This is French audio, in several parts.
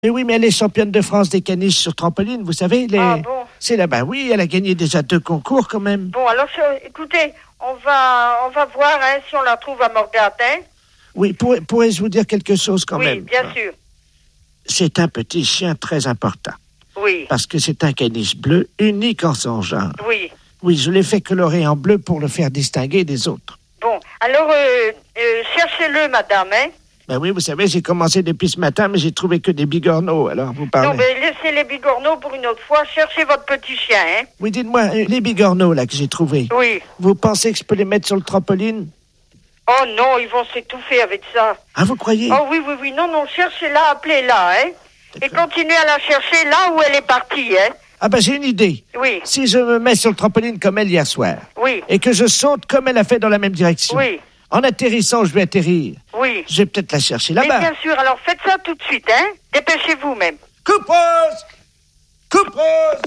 Mais oui, mais elle est championne de France des caniches sur trampoline, vous savez. Ah bon? C'est là-bas, oui, elle a gagné déjà 2 concours quand même. Bon, alors, écoutez, on va voir si on la trouve à Morgat, hein? Oui, pourrais-je vous dire quelque chose quand même? Oui, bien sûr. C'est un petit chien très important. Oui. Parce que c'est un caniche bleu, unique en son genre. Oui. Oui, je l'ai fait colorer en bleu pour le faire distinguer des autres. Bon, alors, cherchez-le, madame, hein? Ben oui, vous savez, j'ai commencé depuis ce matin, mais j'ai trouvé que des bigorneaux, alors vous parlez. Non, mais laissez les bigorneaux pour une autre fois. Cherchez votre petit chien, hein? Oui, dites-moi, les bigorneaux, là, que j'ai trouvés. Oui. Vous pensez que je peux les mettre sur le trampoline? Oh non, ils vont s'étouffer avec ça. Ah, vous croyez? Oh oui, non, cherchez-la, appelez-la, hein? Et continuez à la chercher là où elle est partie, hein? Ah ben, j'ai une idée. Oui. Si je me mets sur le trampoline comme elle hier soir, Oui. et que je saute comme elle a fait dans la même direction, Oui. en atterrissant, je vais atterrir. Oui. Je vais peut-être la chercher Mais là-bas. bien sûr, alors faites ça tout de suite, hein? Dépêchez-vous même. Coupe-rose! Coupe-rose!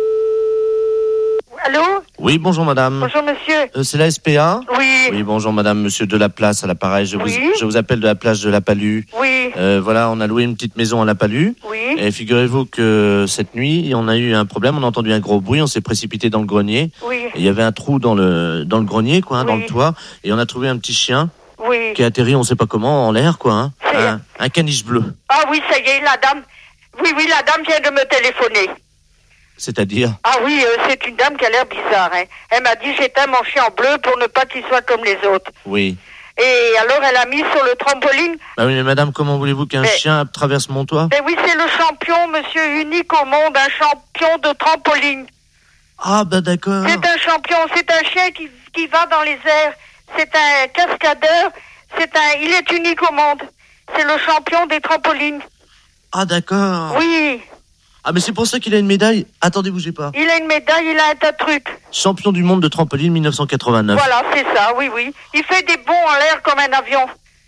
Allô? Oui, bonjour madame. Bonjour monsieur. C'est la SPA? Oui. Oui, bonjour madame, monsieur Delaplace à l'appareil. Je vous appelle de la plage de la Palue. Oui. Voilà, on a loué une petite maison à la Palue. Oui. Et figurez-vous que cette nuit, on a eu un problème, on a entendu un gros bruit, on s'est précipité dans le grenier. Oui. Et il y avait un trou dans le grenier, quoi, dans le toit. Et on a trouvé un petit chien. Oui. Qui a atterri, on sait pas comment, en l'air, quoi. Un caniche bleu. Ah oui, ça y est, la dame. Oui, la dame vient de me téléphoner. C'est-à-dire? Ah oui, c'est une dame qui a l'air bizarre, hein. Elle m'a dit j'éteins mon chien en bleu pour ne pas qu'il soit comme les autres. Oui. Et alors elle a mis sur le trampoline. Bah oui, mais madame, comment voulez-vous qu'un chien traverse mon toit? Mais oui, c'est le champion, monsieur, unique au monde, un champion de trampoline. Ah bah d'accord. C'est un champion, c'est un chien qui va dans les airs. C'est un cascadeur, il est unique au monde. C'est le champion des trampolines. Ah d'accord. Oui. Ah mais c'est pour ça qu'il a une médaille. Attendez, bougez pas. Il a une médaille, il a un tas de trucs. Champion du monde de trampoline 1989. Voilà, c'est ça, oui. Il fait des bonds en l'air comme un avion.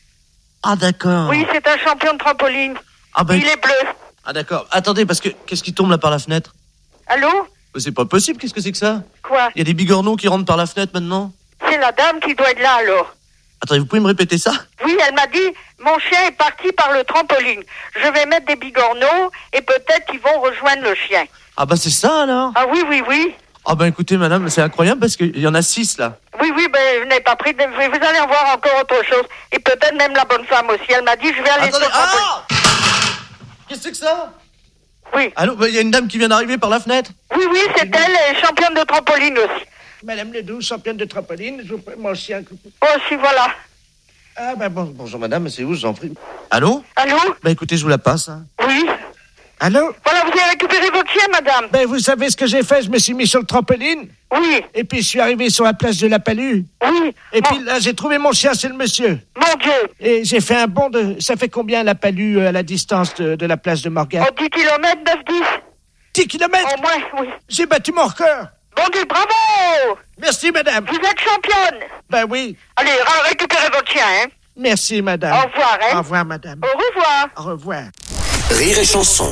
Ah d'accord. Oui, c'est un champion de trampoline. Ah ben... Il est bleu. Ah d'accord. Attendez, parce que qu'est-ce qui tombe là par la fenêtre? Allô? C'est pas possible, qu'est-ce que c'est que ça? Quoi? Il y a des bigorneaux qui rentrent par la fenêtre maintenant? C'est la dame qui doit être là alors. Attendez, vous pouvez me répéter ça? Oui, elle m'a dit, mon chien est parti par le trampoline. Je vais mettre des bigorneaux et peut-être qu'ils vont rejoindre le chien. Ah bah c'est ça alors? Ah oui. Ah bah écoutez madame, c'est incroyable parce qu'il y en a 6 là. Oui, ben vous n'avez pas pris, vous allez en voir encore autre chose. Et peut-être même la bonne femme aussi. Elle m'a dit, je vais aller sur le trampoline. Ah! Qu'est-ce que c'est que ça? Oui. Allô, il y a une dame qui vient d'arriver par la fenêtre? Oui, c'est elle, elle est championne de trampoline aussi. Madame Ledoux, championne de trampoline, je vous prends mon chien. Oh, si, voilà. Ah, ben bonjour madame, c'est où, je vous en prie. Allô? Allô? Bah écoutez, je vous la passe. Hein. Oui. Allô? Voilà, vous avez récupéré votre chien, madame. Ben, vous savez ce que j'ai fait? Je me suis mis sur le trampoline. Oui. Et puis, je suis arrivé sur la place de la Palue. Oui. Et puis là, j'ai trouvé mon chien, c'est le monsieur. Mon Dieu. Et j'ai fait un bond de... Ça fait combien la Palue à la distance de la place de Morgat? Oh, 10 km, 9-10. 10 km? Au moins, oui. J'ai battu mon record. Bon Dieu, bravo! Merci, madame. Vous êtes championne. Ben oui. Allez, récupérez votre chien, hein. Merci, madame. Au revoir, hein. Au revoir, madame. Au revoir. Au revoir. Rire et chanson.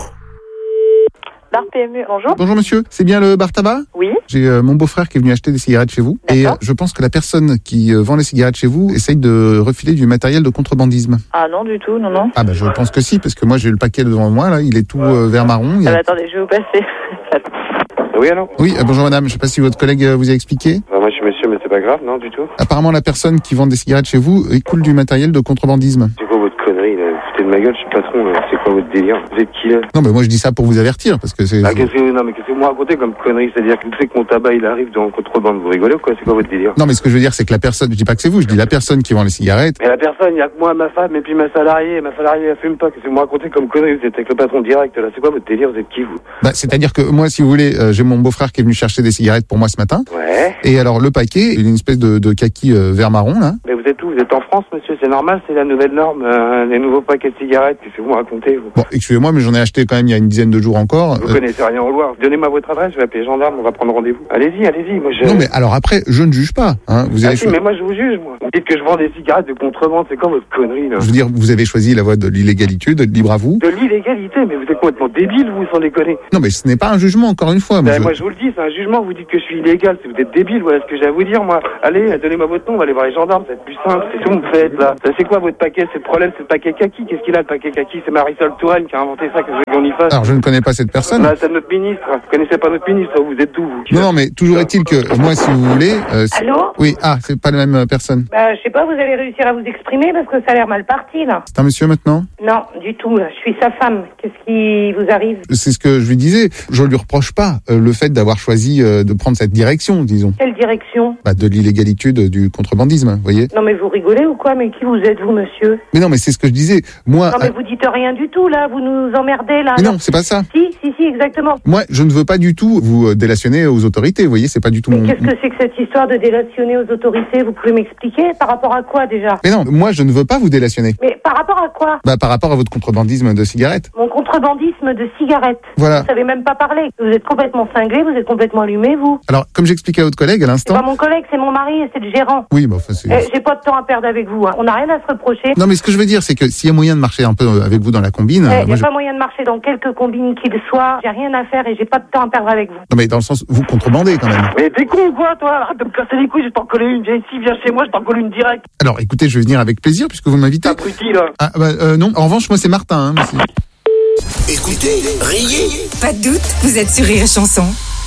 Bar PMU, bonjour. Bonjour monsieur, c'est bien le bar tabac? Oui. J'ai mon beau-frère qui est venu acheter des cigarettes chez vous. Et je pense que la personne qui vend les cigarettes chez vous essaye de refiler du matériel de contrebandisme. Ah non, du tout, non. Ah bah je pense que si, parce que moi j'ai eu le paquet devant moi, là, il est tout vert marron. Ah bah attendez, je vais vous passer. Oui, allô? Oui, bonjour madame, je sais pas si votre collègue vous a expliqué. Moi je suis monsieur, mais c'est pas grave, non, du tout. Apparemment la personne qui vend des cigarettes chez vous écoule du matériel de contrebandisme. C'est quoi votre connerie, là? Vous foutez de ma gueule, je suis le patron, là. C'est quoi votre délire? Vous êtes qui, là? Non mais moi je dis ça pour vous avertir, parce que c'est... Ah, qu'est-ce que vous me racontez comme connerie? C'est-à-dire que vous savez que mon tabac il arrive dans le contrebande, vous rigolez ou quoi? C'est quoi votre délire? Non mais ce que je veux dire c'est que la personne, je dis pas que c'est vous, je dis la personne qui vend les cigarettes. Mais la personne, il y a que moi, ma femme, et puis ma salariée elle fume pas, qu'est-ce que vous me racontez comme connerie? Vous êtes avec le patron direct, là. C'est quoi votre délire? Vous êtes qui, vous? Bah c'est-à-dire que moi si vous voulez, j'ai mon beau-frère qui est venu chercher des cigarettes pour moi ce matin. Ouais. Et alors le paquet, il est une espèce de kaki vert marron là. Mais vous êtes où? Vous êtes en France, monsieur? C'est normal, c'est la nouvelle norme, les nouveaux paquets de cigarettes, qu'est-ce que vous me racontez, vous? Bon, excusez-moi, mais j'en ai acheté quand même il y a une dizaine de jours encore. Vous connaissez rien au Loir. Donnez-moi votre adresse, je vais appeler les gendarmes, on va prendre rendez-vous. Allez-y, moi je... Non mais alors après, je ne juge pas. Hein. Vous avez si, mais moi je vous juge, moi. Vous dites que je vends des cigarettes de contrebande, c'est quoi votre connerie, là? Je veux dire, vous avez choisi la voie de l'illégalité, de libre à vous. De l'illégalité? Mais vous êtes complètement débile, vous, sans déconner. Non mais ce n'est pas un jugement, encore une fois. Moi je vous le dis, c'est un jugement, vous dites que je suis illégal, si vous êtes débile, voilà ce que j'ai à vous dire, moi. Allez, donnez-moi votre nom, on va aller voir les gendarmes, ça va être plus simple. Qu'est-ce que vous me faites, là? Ça, c'est quoi votre paquet? C'est le problème, c'est le paquet kaki. Qu'est-ce qu'il a, le paquet kaki? C'est Marisol Touraine qui a inventé ça. Qu'est-ce qu'on y fasse? Alors, je ne connais pas cette personne. Bah, c'est notre ministre. Vous connaissez pas notre ministre, vous êtes d'où, vous? Non, mais toujours est-il que, moi, si vous voulez... Allô? Oui, c'est pas la même personne. Bah, je sais pas, vous allez réussir à vous exprimer parce que ça a l'air mal parti, là. C'est un monsieur, maintenant? Non, du tout, là. Je suis sa femme. Qu'est-ce qui vous arrive? C'est ce que je lui disais. Je lui reproche pas le fait d'avoir choisi de prendre cette direction, disons. Quelle direction? Bah, de l'illégalité du contrebandisme, vous voyez. Non, mais vous rigolez ou quoi? Mais qui vous êtes, vous, monsieur? Mais non, mais c'est ce que je disais. Moi... Non, mais vous dites rien du tout, là. Vous nous emmerdez, là. Mais non, c'est pas ça. Si, exactement. Moi, je ne veux pas du tout vous délationner aux autorités, vous voyez, c'est pas du tout mais qu'est-ce que c'est que cette histoire de délationner aux autorités? Vous pouvez m'expliquer? Par rapport à quoi, déjà? Mais non, moi, je ne veux pas vous délationner. Mais par rapport à quoi? Bah, par rapport à votre contrebandisme de cigarettes. Mon contrebandisme de cigarettes. Voilà. Vous savez même pas parler. Vous êtes complètement cinglé, vous êtes complètement allumé, vous. Alors, comme j'expliquais à votre collègue à l'instant... C'est pas mon collègue, c'est mon mari et c'est le gérant. Oui, bah, enfin, c'est... J'ai pas de temps à perdre avec vous, hein. On n'a rien à se reprocher. Non, mais ce que je veux dire, c'est que s'il y a moyen de marcher un peu avec vous dans la combine... Il n'y a pas moyen de marcher dans quelques combines qu'il soit. J'ai rien à faire et j'ai pas de temps à perdre avec vous. Non, mais dans le sens, vous contrebandez quand même. Mais t'es con ou quoi, toi? Arrête de me casser les couilles, je t'en coller une. Viens ici, viens chez moi, je t'en colle une direct. Alors, écoutez, je vais venir avec plaisir puisque vous m'invitez. Abruti, là. Ah, bah, non. En revanche, moi, c'est Martin, hein, monsieur. Écoutez, riez. Pas de doute, vous êtes sur Rire et Chanson.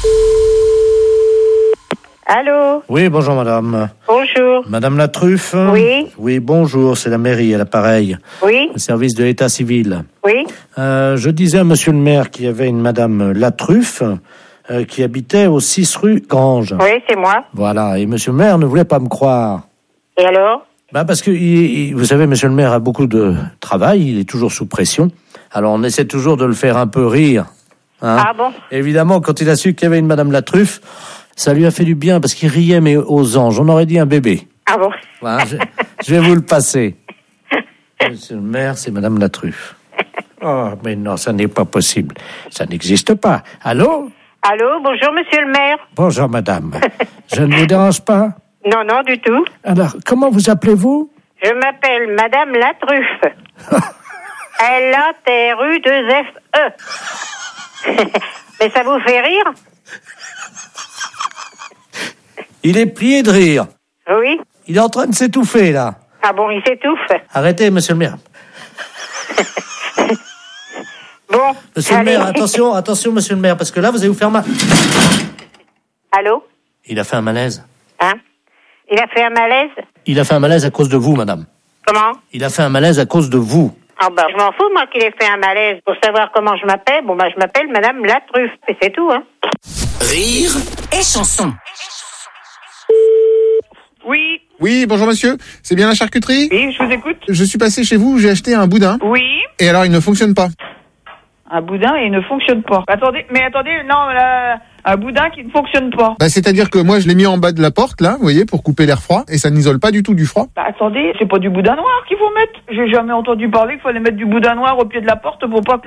Allô? Oui, bonjour madame. Bonjour. Madame Latruffe? Oui. Oui, bonjour, c'est la mairie à l'appareil. Oui. Le service de l'état civil. Oui. Je disais à monsieur le maire qu'il y avait une madame Latruffe qui habitait au 6 rue Grange. Oui, c'est moi. Voilà, et monsieur le maire ne voulait pas me croire. Et alors? Bah parce que, vous savez, monsieur le maire a beaucoup de travail, il est toujours sous pression. Alors on essaie toujours de le faire un peu rire. Hein. Ah bon? Évidemment, quand il a su qu'il y avait une madame Latruffe, ça lui a fait du bien parce qu'il riait, mais aux anges. On aurait dit un bébé. Ah bon? Voilà, je vais vous le passer. Monsieur le maire, c'est madame Latruffe. Oh, mais non, ça n'est pas possible. Ça n'existe pas. Allô? Allô, bonjour monsieur le maire. Bonjour madame. Je ne vous dérange pas? Non, non, du tout. Alors, comment vous appelez-vous? Je m'appelle madame Latruffe. L-A-T-R-U-2-F-E. Mais ça vous fait rire? Il est plié de rire. Oui. Il est en train de s'étouffer, là. Ah bon, il s'étouffe. Arrêtez, monsieur le maire. Bon. Monsieur le maire, attention, monsieur le maire, parce que là, vous allez vous faire mal. Allô? Il a fait un malaise. Hein? Il a fait un malaise? Il a fait un malaise à cause de vous, madame. Comment? Il a fait un malaise à cause de vous. Ah bah, je m'en fous, moi, qu'il ait fait un malaise. Pour savoir comment je m'appelle, bon, bah, je m'appelle madame Latruffe. Et c'est tout, hein. Rire Et Chanson. Oui. Oui, bonjour monsieur. C'est bien la charcuterie? Oui, je vous écoute. Je suis passé chez vous, j'ai acheté un boudin. Oui. Et alors, il ne fonctionne pas. Un boudin et il ne fonctionne pas. Attendez, non, là, un boudin qui ne fonctionne pas. Bah, c'est-à-dire que moi, je l'ai mis en bas de la porte, là, vous voyez, pour couper l'air froid, et ça n'isole pas du tout du froid. Bah, attendez, c'est pas du boudin noir qu'il faut mettre. J'ai jamais entendu parler qu'il fallait mettre du boudin noir au pied de la porte pour pas que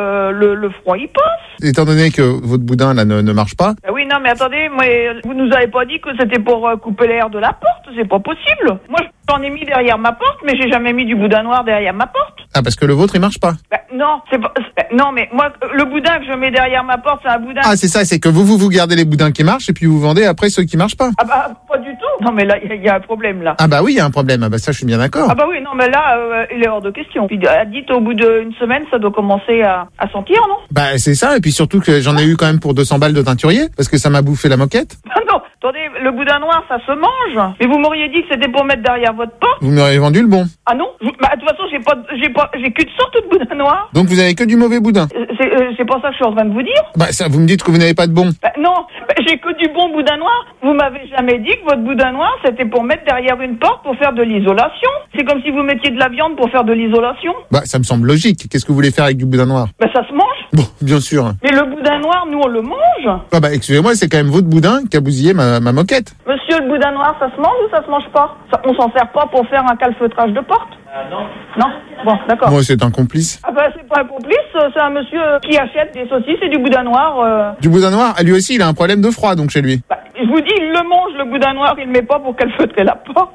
le froid y passe. Étant donné que votre boudin, là, ne marche pas. Bah oui, non, mais attendez, vous nous avez pas dit que c'était pour couper l'air de la porte, c'est pas possible. Moi, j'en ai mis derrière ma porte, mais j'ai jamais mis du boudin noir derrière ma porte. Ah, parce que le vôtre, il marche pas. Bah, non, non, mais moi, le boudin que je mets derrière ma porte, c'est un boudin. Ah, c'est ça, c'est que vous gardez les boudins qui marchent et puis vous vendez après ceux qui marchent pas. Ah bah, pas du tout. Non, mais là, il y a un problème, là. Ah bah oui, il y a un problème. Ah bah ça, je suis bien d'accord. Ah bah oui, non, mais là, il est hors de question. Puis, dites, au bout d'une semaine, ça doit commencer à sentir, non? Bah c'est ça, et puis surtout que j'en ai eu quand même pour 200 balles de teinturier, parce que ça m'a bouffé la moquette. Ah non, attendez, le boudin noir, ça se mange. Mais vous m'auriez dit que c'était pour mettre derrière votre porte. Vous m'auriez vendu le bon. Ah non? Bah, de toute façon, j'ai qu'une sorte de boudin noir. Donc vous avez que du mauvais boudin. C'est pas ça que je suis en train de vous dire. Bah ça, vous me dites que vous n'avez pas de bon. Bah, non, j'ai que du bon boudin noir. Vous m'avez jamais dit que votre boudin noir, c'était pour mettre derrière une porte pour faire de l'isolation. C'est comme si vous mettiez de la viande pour faire de l'isolation. Bah ça me semble logique. Qu'est-ce que vous voulez faire avec du boudin noir? Bah ça se mange. Bon, bien sûr. Mais le boudin noir, nous, on le mange. Ah bah excusez-moi, c'est quand même votre boudin qui a bousillé ma moquette. Monsieur, le boudin noir, ça se mange ou ça se mange pas? On s'en sert pas pour faire un calfeutrage de porte? Non. Non? Bon, d'accord. Moi, c'est un complice. Ah bah c'est pas un complice, c'est un monsieur qui achète des saucisses et du boudin noir. Du boudin noir? Ah, lui aussi, il a un problème de froid, donc chez lui. Bah, je vous dis, il le mange, le boudin noir, il le met pas pour calfeutrer la porte.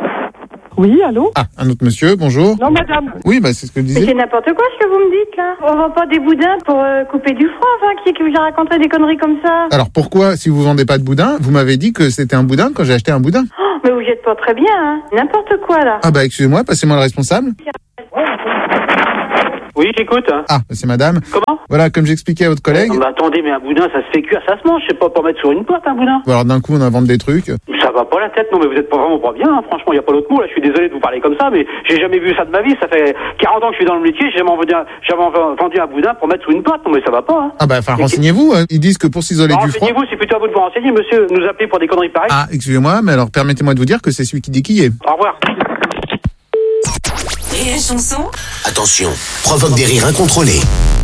Oui, allô? Ah, un autre monsieur, bonjour. Non, madame. Oui, bah c'est ce que je disais. Mais c'est n'importe quoi ce que vous me dites, là. On vend pas des boudins pour couper du froid, enfin, qui vous raconterait des conneries comme ça? Alors pourquoi, si vous vendez pas de boudin, vous m'avez dit que c'était un boudin quand j'ai acheté un boudin? Oh, Mais vous êtes pas très bien, hein. N'importe quoi, là. Ah bah excusez-moi, passez-moi le responsable. Oui, j'écoute. Ah, c'est madame. Comment? Voilà, comme j'expliquais à votre collègue. Bah attendez, mais un boudin, ça se fait cuire, ça se mange. C'est pas pour mettre sur une pote, un boudin. Bon, alors d'un coup, on invente des trucs. Ça va pas la tête, non, mais vous êtes pas vraiment pas bien, hein. Franchement, y a pas l'autre mot, là. Je suis désolé de vous parler comme ça, mais j'ai jamais vu ça de ma vie. Ça fait 40 ans que je suis dans le métier, j'ai jamais vendu un boudin pour mettre sous une pote. Non, mais ça va pas, hein. Ah bah, enfin, renseignez-vous. Ils disent que pour s'isoler du froid... Renseignez-vous, c'est plutôt à vous de vous renseigner, monsieur. Nous appeler pour des conneries pareilles. Ah, excusez-moi, mais alors permettez-moi de vous dire que c'est celui qui dit qui est. Au revoir. Rire et chanson. Attention, provoque des rires incontrôlés.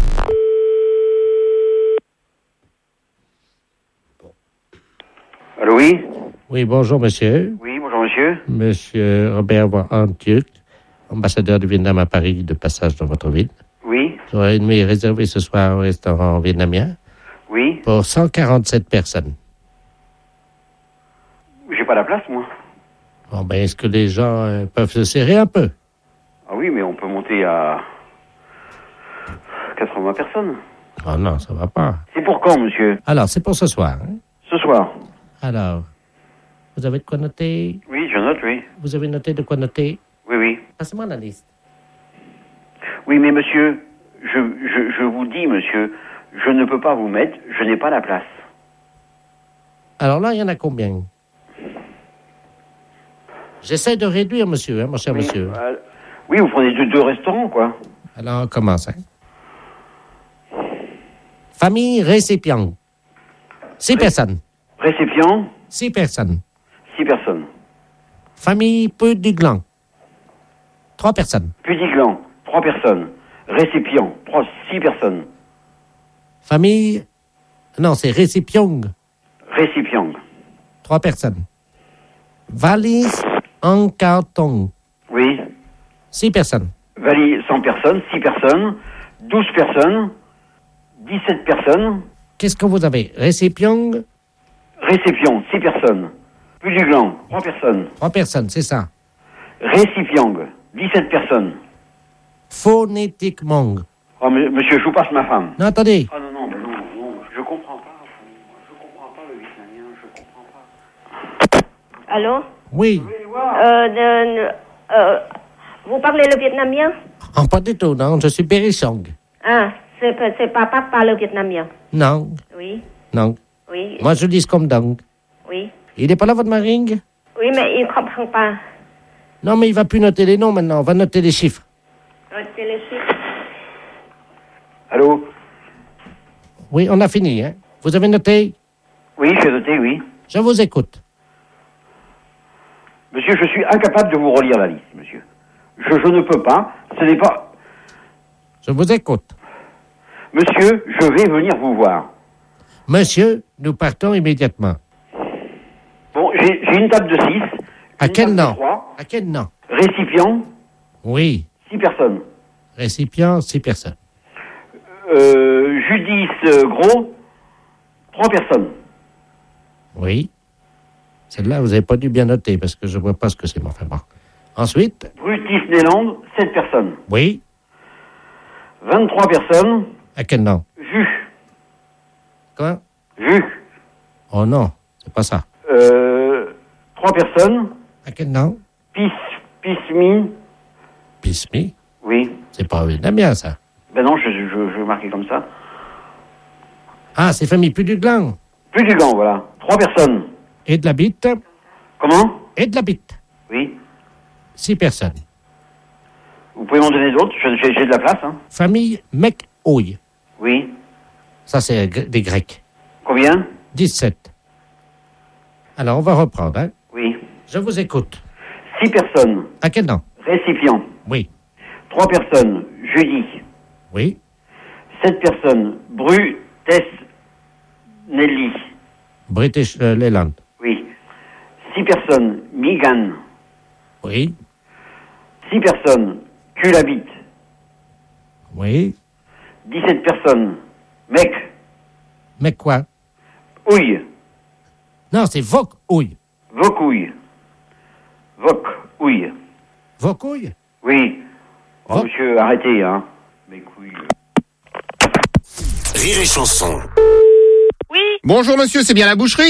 Allô, oui? Oui, bonjour, monsieur. Oui, bonjour, monsieur. Monsieur Robert Van-Antuc, ambassadeur du Vietnam à Paris, de passage dans votre ville. Oui, J'aurais une nuit réservée ce soir au restaurant vietnamien oui. pour 147 personnes. J'ai pas la place, moi. Bon, ben, est-ce que les gens peuvent se serrer un peu? Ah oui, mais on peut monter à 80 personnes. Oh non, ça va pas. C'est pour quand, monsieur? Alors, c'est pour ce soir. Hein? Ce soir. Alors, vous avez de quoi noter? Oui, je note, oui. Vous avez noté de quoi noter? Oui, oui. Passez-moi la liste. Oui, mais monsieur, je vous dis, monsieur, je ne peux pas vous mettre, je n'ai pas la place. Alors là, il y en a combien? J'essaie de réduire, monsieur, hein, mon cher monsieur. Oui, vous prenez deux restaurants, quoi. Alors, on commence. Hein. Famille récipient. 6 personnes. Récipient, 6 personnes. 6 personnes. Famille peu du gland. 3 personnes. Pudiglan, 3 personnes. Récipient, 6 personnes. Famille... Non, c'est récipient. Récipient. 3 personnes. Valise en carton. Oui. 6 personnes. Valise 100 personnes, 6 personnes. 12 personnes. 17 personnes. Qu'est-ce que vous avez? Récipient? Récipient, 6 personnes. Pudiglan, 3 personnes. 3 personnes, c'est ça. Récipient, 17 personnes. Phonétiquement. Oh, monsieur, je vous passe ma femme. Non, attendez. Ah non, je comprends pas. Je comprends pas le vietnamien, je comprends pas. Allô? Oui. Vous parlez le vietnamien? Oh, pas du tout, non. Je suis Berissong. Ah, c'est papa qui parle vietnamien. Non. Oui, Non. oui, Moi, je dis comme donc. oui. Il n'est pas là, votre maring? Oui, mais il ne comprend pas. Non, mais il va plus noter les noms maintenant. On va noter les chiffres. C'est les chiffres. Allô? Oui, on a fini, hein? Vous avez noté? Oui, j'ai noté, oui. Je vous écoute. Monsieur, je suis incapable de vous relire la liste, monsieur. Je ne peux pas. Ce n'est pas... Je vous écoute. Monsieur, je vais venir vous voir. Monsieur, nous partons immédiatement. Bon, j'ai une table de 6. À quel nom? 3. À quel nom? Récipient, Oui. 6 personnes. Récipient, 6 personnes. Judice Gros, 3 personnes. Oui. Celle-là, vous n'avez pas dû bien noter parce que je ne vois pas ce que c'est. Mais enfin bon. Ensuite? Brutus Néland, 7 personnes. Oui. 23 personnes. À quel nom? Vu. Quoi? Vu. Oh non, c'est pas ça. 3 personnes. À quel nom? Pismi. Pismi? Oui. C'est pas vietnamien, ça. Ben non, je vais marquer comme ça. Ah, c'est famille plus du gland. Plus du gant, voilà. 3 personnes. Et de la bite? Comment? Et de la bite. Oui. 6 personnes. Vous pouvez m'en donner d'autres? J'ai de la place, hein. Famille Mec-Ouille. Oui. Ça, c'est des Grecs. Combien? 17. Alors, on va reprendre, hein? Oui. Je vous écoute. 6 personnes. À quel nom? Récipient. Oui. 3 personnes. Judy. Oui. 7 personnes. Nelly. British Leyland. Oui. 6 personnes. Migan. Oui. 6 personnes. Culabit. Oui. 17 personnes. Mec. Mais quoi? Ouille. Non, c'est Voc-Ouille. Vocouille. Voc-Ouille. Voc-Ouille? Oui. Oh, Voc- monsieur, arrêtez, hein. Mes couilles. Rire et chanson. Oui, Bonjour monsieur, c'est bien la boucherie? oui.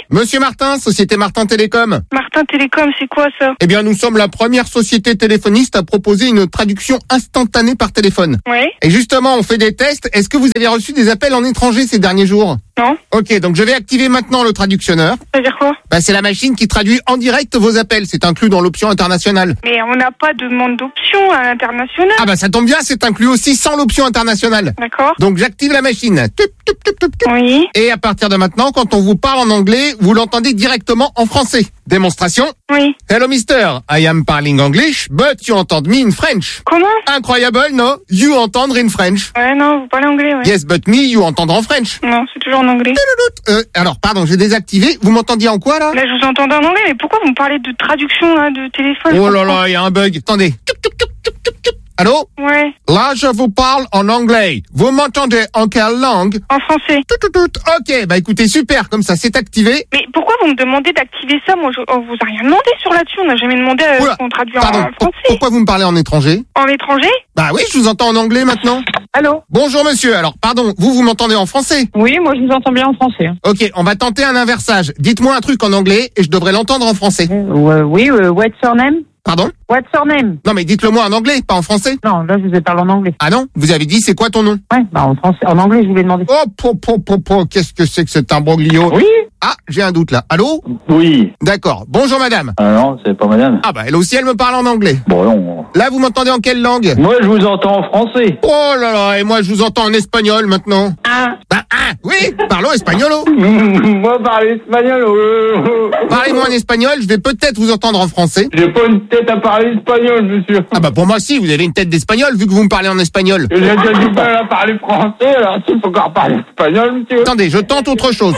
Monsieur Martin, Société Martin Télécom. Martin Télécom, c'est quoi ça? Eh bien, nous sommes la première société téléphoniste à proposer une traduction instantanée par téléphone. Oui. Et justement, on fait des tests. Est-ce que vous avez reçu des appels en étranger ces derniers jours? Non. Ok, donc je vais activer maintenant le traductionneur. Ça veut dire quoi? C'est la machine qui traduit en direct vos appels. C'est inclus dans l'option internationale. Mais on n'a pas de demande d'option à l'international. Ça tombe bien, c'est inclus aussi sans l'option internationale. D'accord. Donc j'active la machine. Tup, tup, tup, tup, tup. Oui. Et à partir de maintenant, quand on vous parle en anglais, vous l'entendez directement en français. Démonstration. Oui. Hello mister, I am parling English, but you entend me in French. Comment? Incroyable, no? You entendre in French. Ouais, non, vous parlez anglais, ouais. Yes, but me, you entendre en French. Non, c'est toujours en anglais. Alors, pardon, j'ai désactivé. Vous m'entendiez en quoi, là? Là, je vous entendais en anglais, mais pourquoi vous me parlez de traduction, là, de téléphone? Oh là là, il y a un bug. Attendez. Allô? Ouais. Là, je vous parle en anglais. Vous m'entendez en quelle langue? En français. Ok, écoutez, super, comme ça, c'est activé. Mais pourquoi vous me demandez d'activer ça? Moi, on vous a rien demandé sur là-dessus. On n'a jamais demandé qu'on traduise en français. Pourquoi vous me parlez en étranger? En étranger? Bah oui, je vous entends en anglais maintenant. Allô? Bonjour monsieur, alors pardon, vous m'entendez en français? Oui, moi je vous entends bien en français. Ok, on va tenter un inversage. Dites-moi un truc en anglais et je devrais l'entendre en français. Oui, what's your name? Pardon? What's your name? Non mais dites-le moi en anglais, pas en français. Non, là je vous ai parlé en anglais. Ah non? Vous avez dit c'est quoi ton nom? Ouais, en français, en anglais je vous l'ai demandé. Qu'est-ce que c'est que cet imbroglio? Oui? Ah, j'ai un doute là. Allô? Oui. D'accord. Bonjour madame. Non, c'est pas madame. Elle aussi elle me parle en anglais. Bon non. Là vous m'entendez en quelle langue? Moi je vous entends en français. Oh là là, et moi je vous entends en espagnol maintenant. Oui, parlons espagnolo. Moi parler espagnol. Parlez-moi en espagnol, je vais peut-être vous entendre en français. J'ai pas une tête à parler espagnol, monsieur. Pour moi si, vous avez une tête d'espagnol vu que vous me parlez en espagnol. J'ai déjà du mal à parler français, alors s'il faut encore parler espagnol, monsieur. Attendez, je tente autre chose.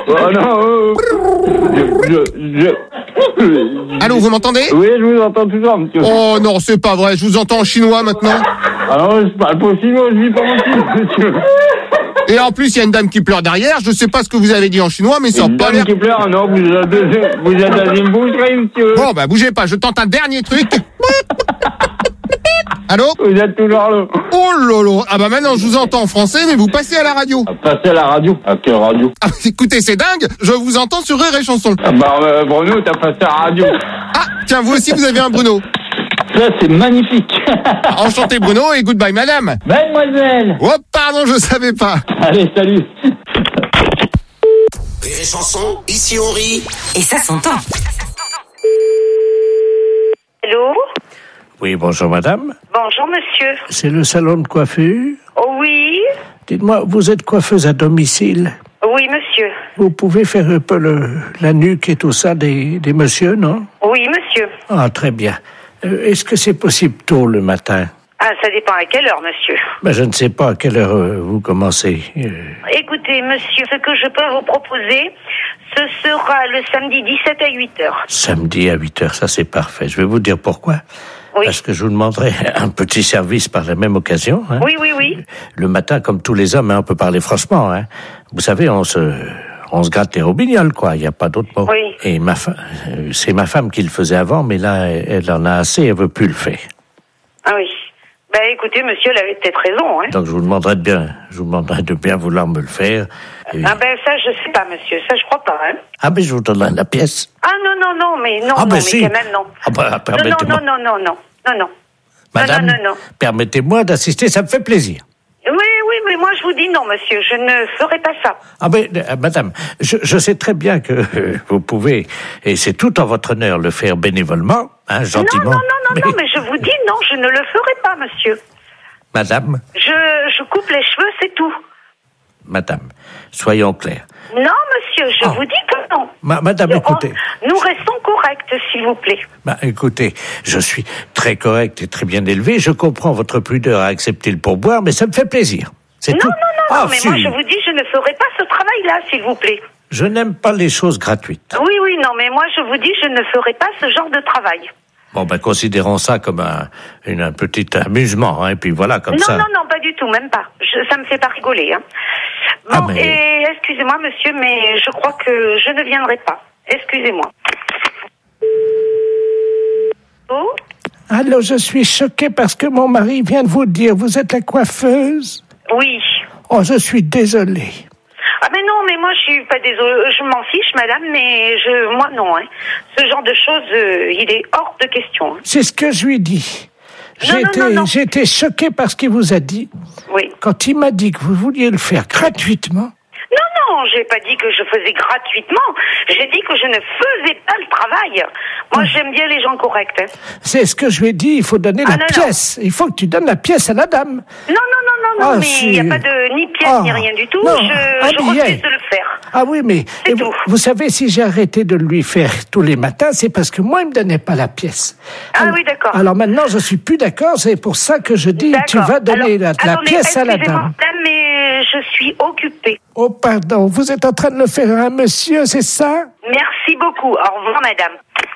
Allô, vous m'entendez? Oui, je vous entends toujours, monsieur. Oh non, c'est pas vrai, je vous entends en chinois maintenant. Alors, je parle pas chinois, je vis pas en chinois, monsieur. Et en plus, il y a une dame qui pleure derrière. Je sais pas ce que vous avez dit en chinois, mais ça n'a pas l'air... Une dame qui pleure, non, vous êtes dans une boucherie, monsieur. Bon, bougez pas, je tente un dernier truc. Allô? Vous êtes toujours là. Oh lolo. Maintenant, je vous entends en français, mais vous passez à la radio. Passer à la radio? À quelle radio? Écoutez, c'est dingue, je vous entends sur Rire et Chanson. Bruno, t'as passé à la radio. Tiens, vous aussi, vous avez un Bruno. Ça, c'est magnifique. Enchanté Bruno et goodbye madame. Mademoiselle. Oh, pardon, je savais pas. Allez, salut. Rire et Chanson, ici on rit. Et ça s'entend. Allô? Oui, bonjour madame. Bonjour, monsieur. C'est le salon de coiffure? Oh, oui. Dites-moi, vous êtes coiffeuse à domicile? Oui, monsieur. Vous pouvez faire un peu la nuque et tout ça des messieurs, non? Oui, monsieur. Ah, très bien. Est-ce que c'est possible tôt le matin? Ça dépend à quelle heure, monsieur. Je ne sais pas à quelle heure vous commencez. Écoutez, monsieur, ce que je peux vous proposer, ce sera le samedi 17 à 8 heures. Samedi à 8 heures, ça c'est parfait. Je vais vous dire pourquoi. Oui. Parce que je vous demanderai un petit service par la même occasion. Hein. Oui. Le matin, comme tous les hommes, on peut parler franchement. Hein. Vous savez, on se gratte les robignoles, quoi. Il n'y a pas d'autre mot. Oui. Et c'est ma femme qui le faisait avant, mais là, elle en a assez, elle veut plus le faire. Ah oui. Écoutez, monsieur, elle avait peut-être raison, hein. Donc, je vous demanderai de bien vouloir me le faire. Et... ça, je sais pas, monsieur. Ça, je crois pas, hein. Je vous donne la pièce. Non, mais non, si. mais quand même, non. Permettez-moi. Non. Madame, non. Permettez-moi d'assister, ça me fait plaisir. Oui, mais moi, je vous dis non, monsieur. Je ne ferai pas ça. Madame, je sais très bien que vous pouvez, et c'est tout en votre honneur, le faire bénévolement, hein, gentiment. Non, mais je vous dis non, je ne le ferai pas, monsieur. Madame? Je coupe les cheveux, c'est tout. Madame, soyons clairs. Non, monsieur, je vous dis que non. Madame, écoutez. Nous restons corrects, s'il vous plaît. Écoutez, je suis très correct et très bien élevé. Je comprends votre pudeur à accepter le pourboire, mais ça me fait plaisir. C'est tout. Non, mais moi, je vous dis, je ne ferai pas ce travail-là, s'il vous plaît. Je n'aime pas les choses gratuites. Oui, non, mais moi, je vous dis, je ne ferai pas ce genre de travail. Bon, considérons ça comme un petit amusement, hein, et puis voilà, comme ça. Non, pas du tout, même pas. Ça me fait pas rigoler, hein. Bon, et excusez-moi, monsieur, mais je crois que je ne viendrai pas. Excusez-moi. Oh? Allô, je suis choquée parce que mon mari vient de vous dire, vous êtes la coiffeuse? Oui. Oh, je suis désolée. Mais non, mais moi, je suis pas désolée, je m'en fiche, madame, mais moi non. Hein. Ce genre de choses, il est hors de question. Hein. C'est ce que je lui ai dit. Non. J'ai été choqué par ce qu'il vous a dit. Oui. Quand il m'a dit que vous vouliez le faire gratuitement. Non, j'ai pas dit que je faisais gratuitement. J'ai dit que je ne faisais pas le travail. Moi, j'aime bien les gens corrects. Hein. C'est ce que je lui ai dit, il faut donner la pièce. Non. Il faut que tu donnes la pièce à la dame. Non, mais il n'y a pas de ni pièce ni rien du tout. Non, je refuse de le faire. Ah oui, mais vous savez, si j'ai arrêté de lui faire tous les matins, c'est parce que moi, il me donnait pas la pièce. Oui, d'accord. Alors maintenant, je suis plus d'accord, c'est pour ça que je dis, tu vas donner la pièce à la dame. Mais je suis occupée. Oh, pardon, vous êtes en train de le faire à un monsieur, c'est ça? Merci beaucoup. Au revoir, madame.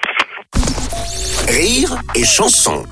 Rire et chanson.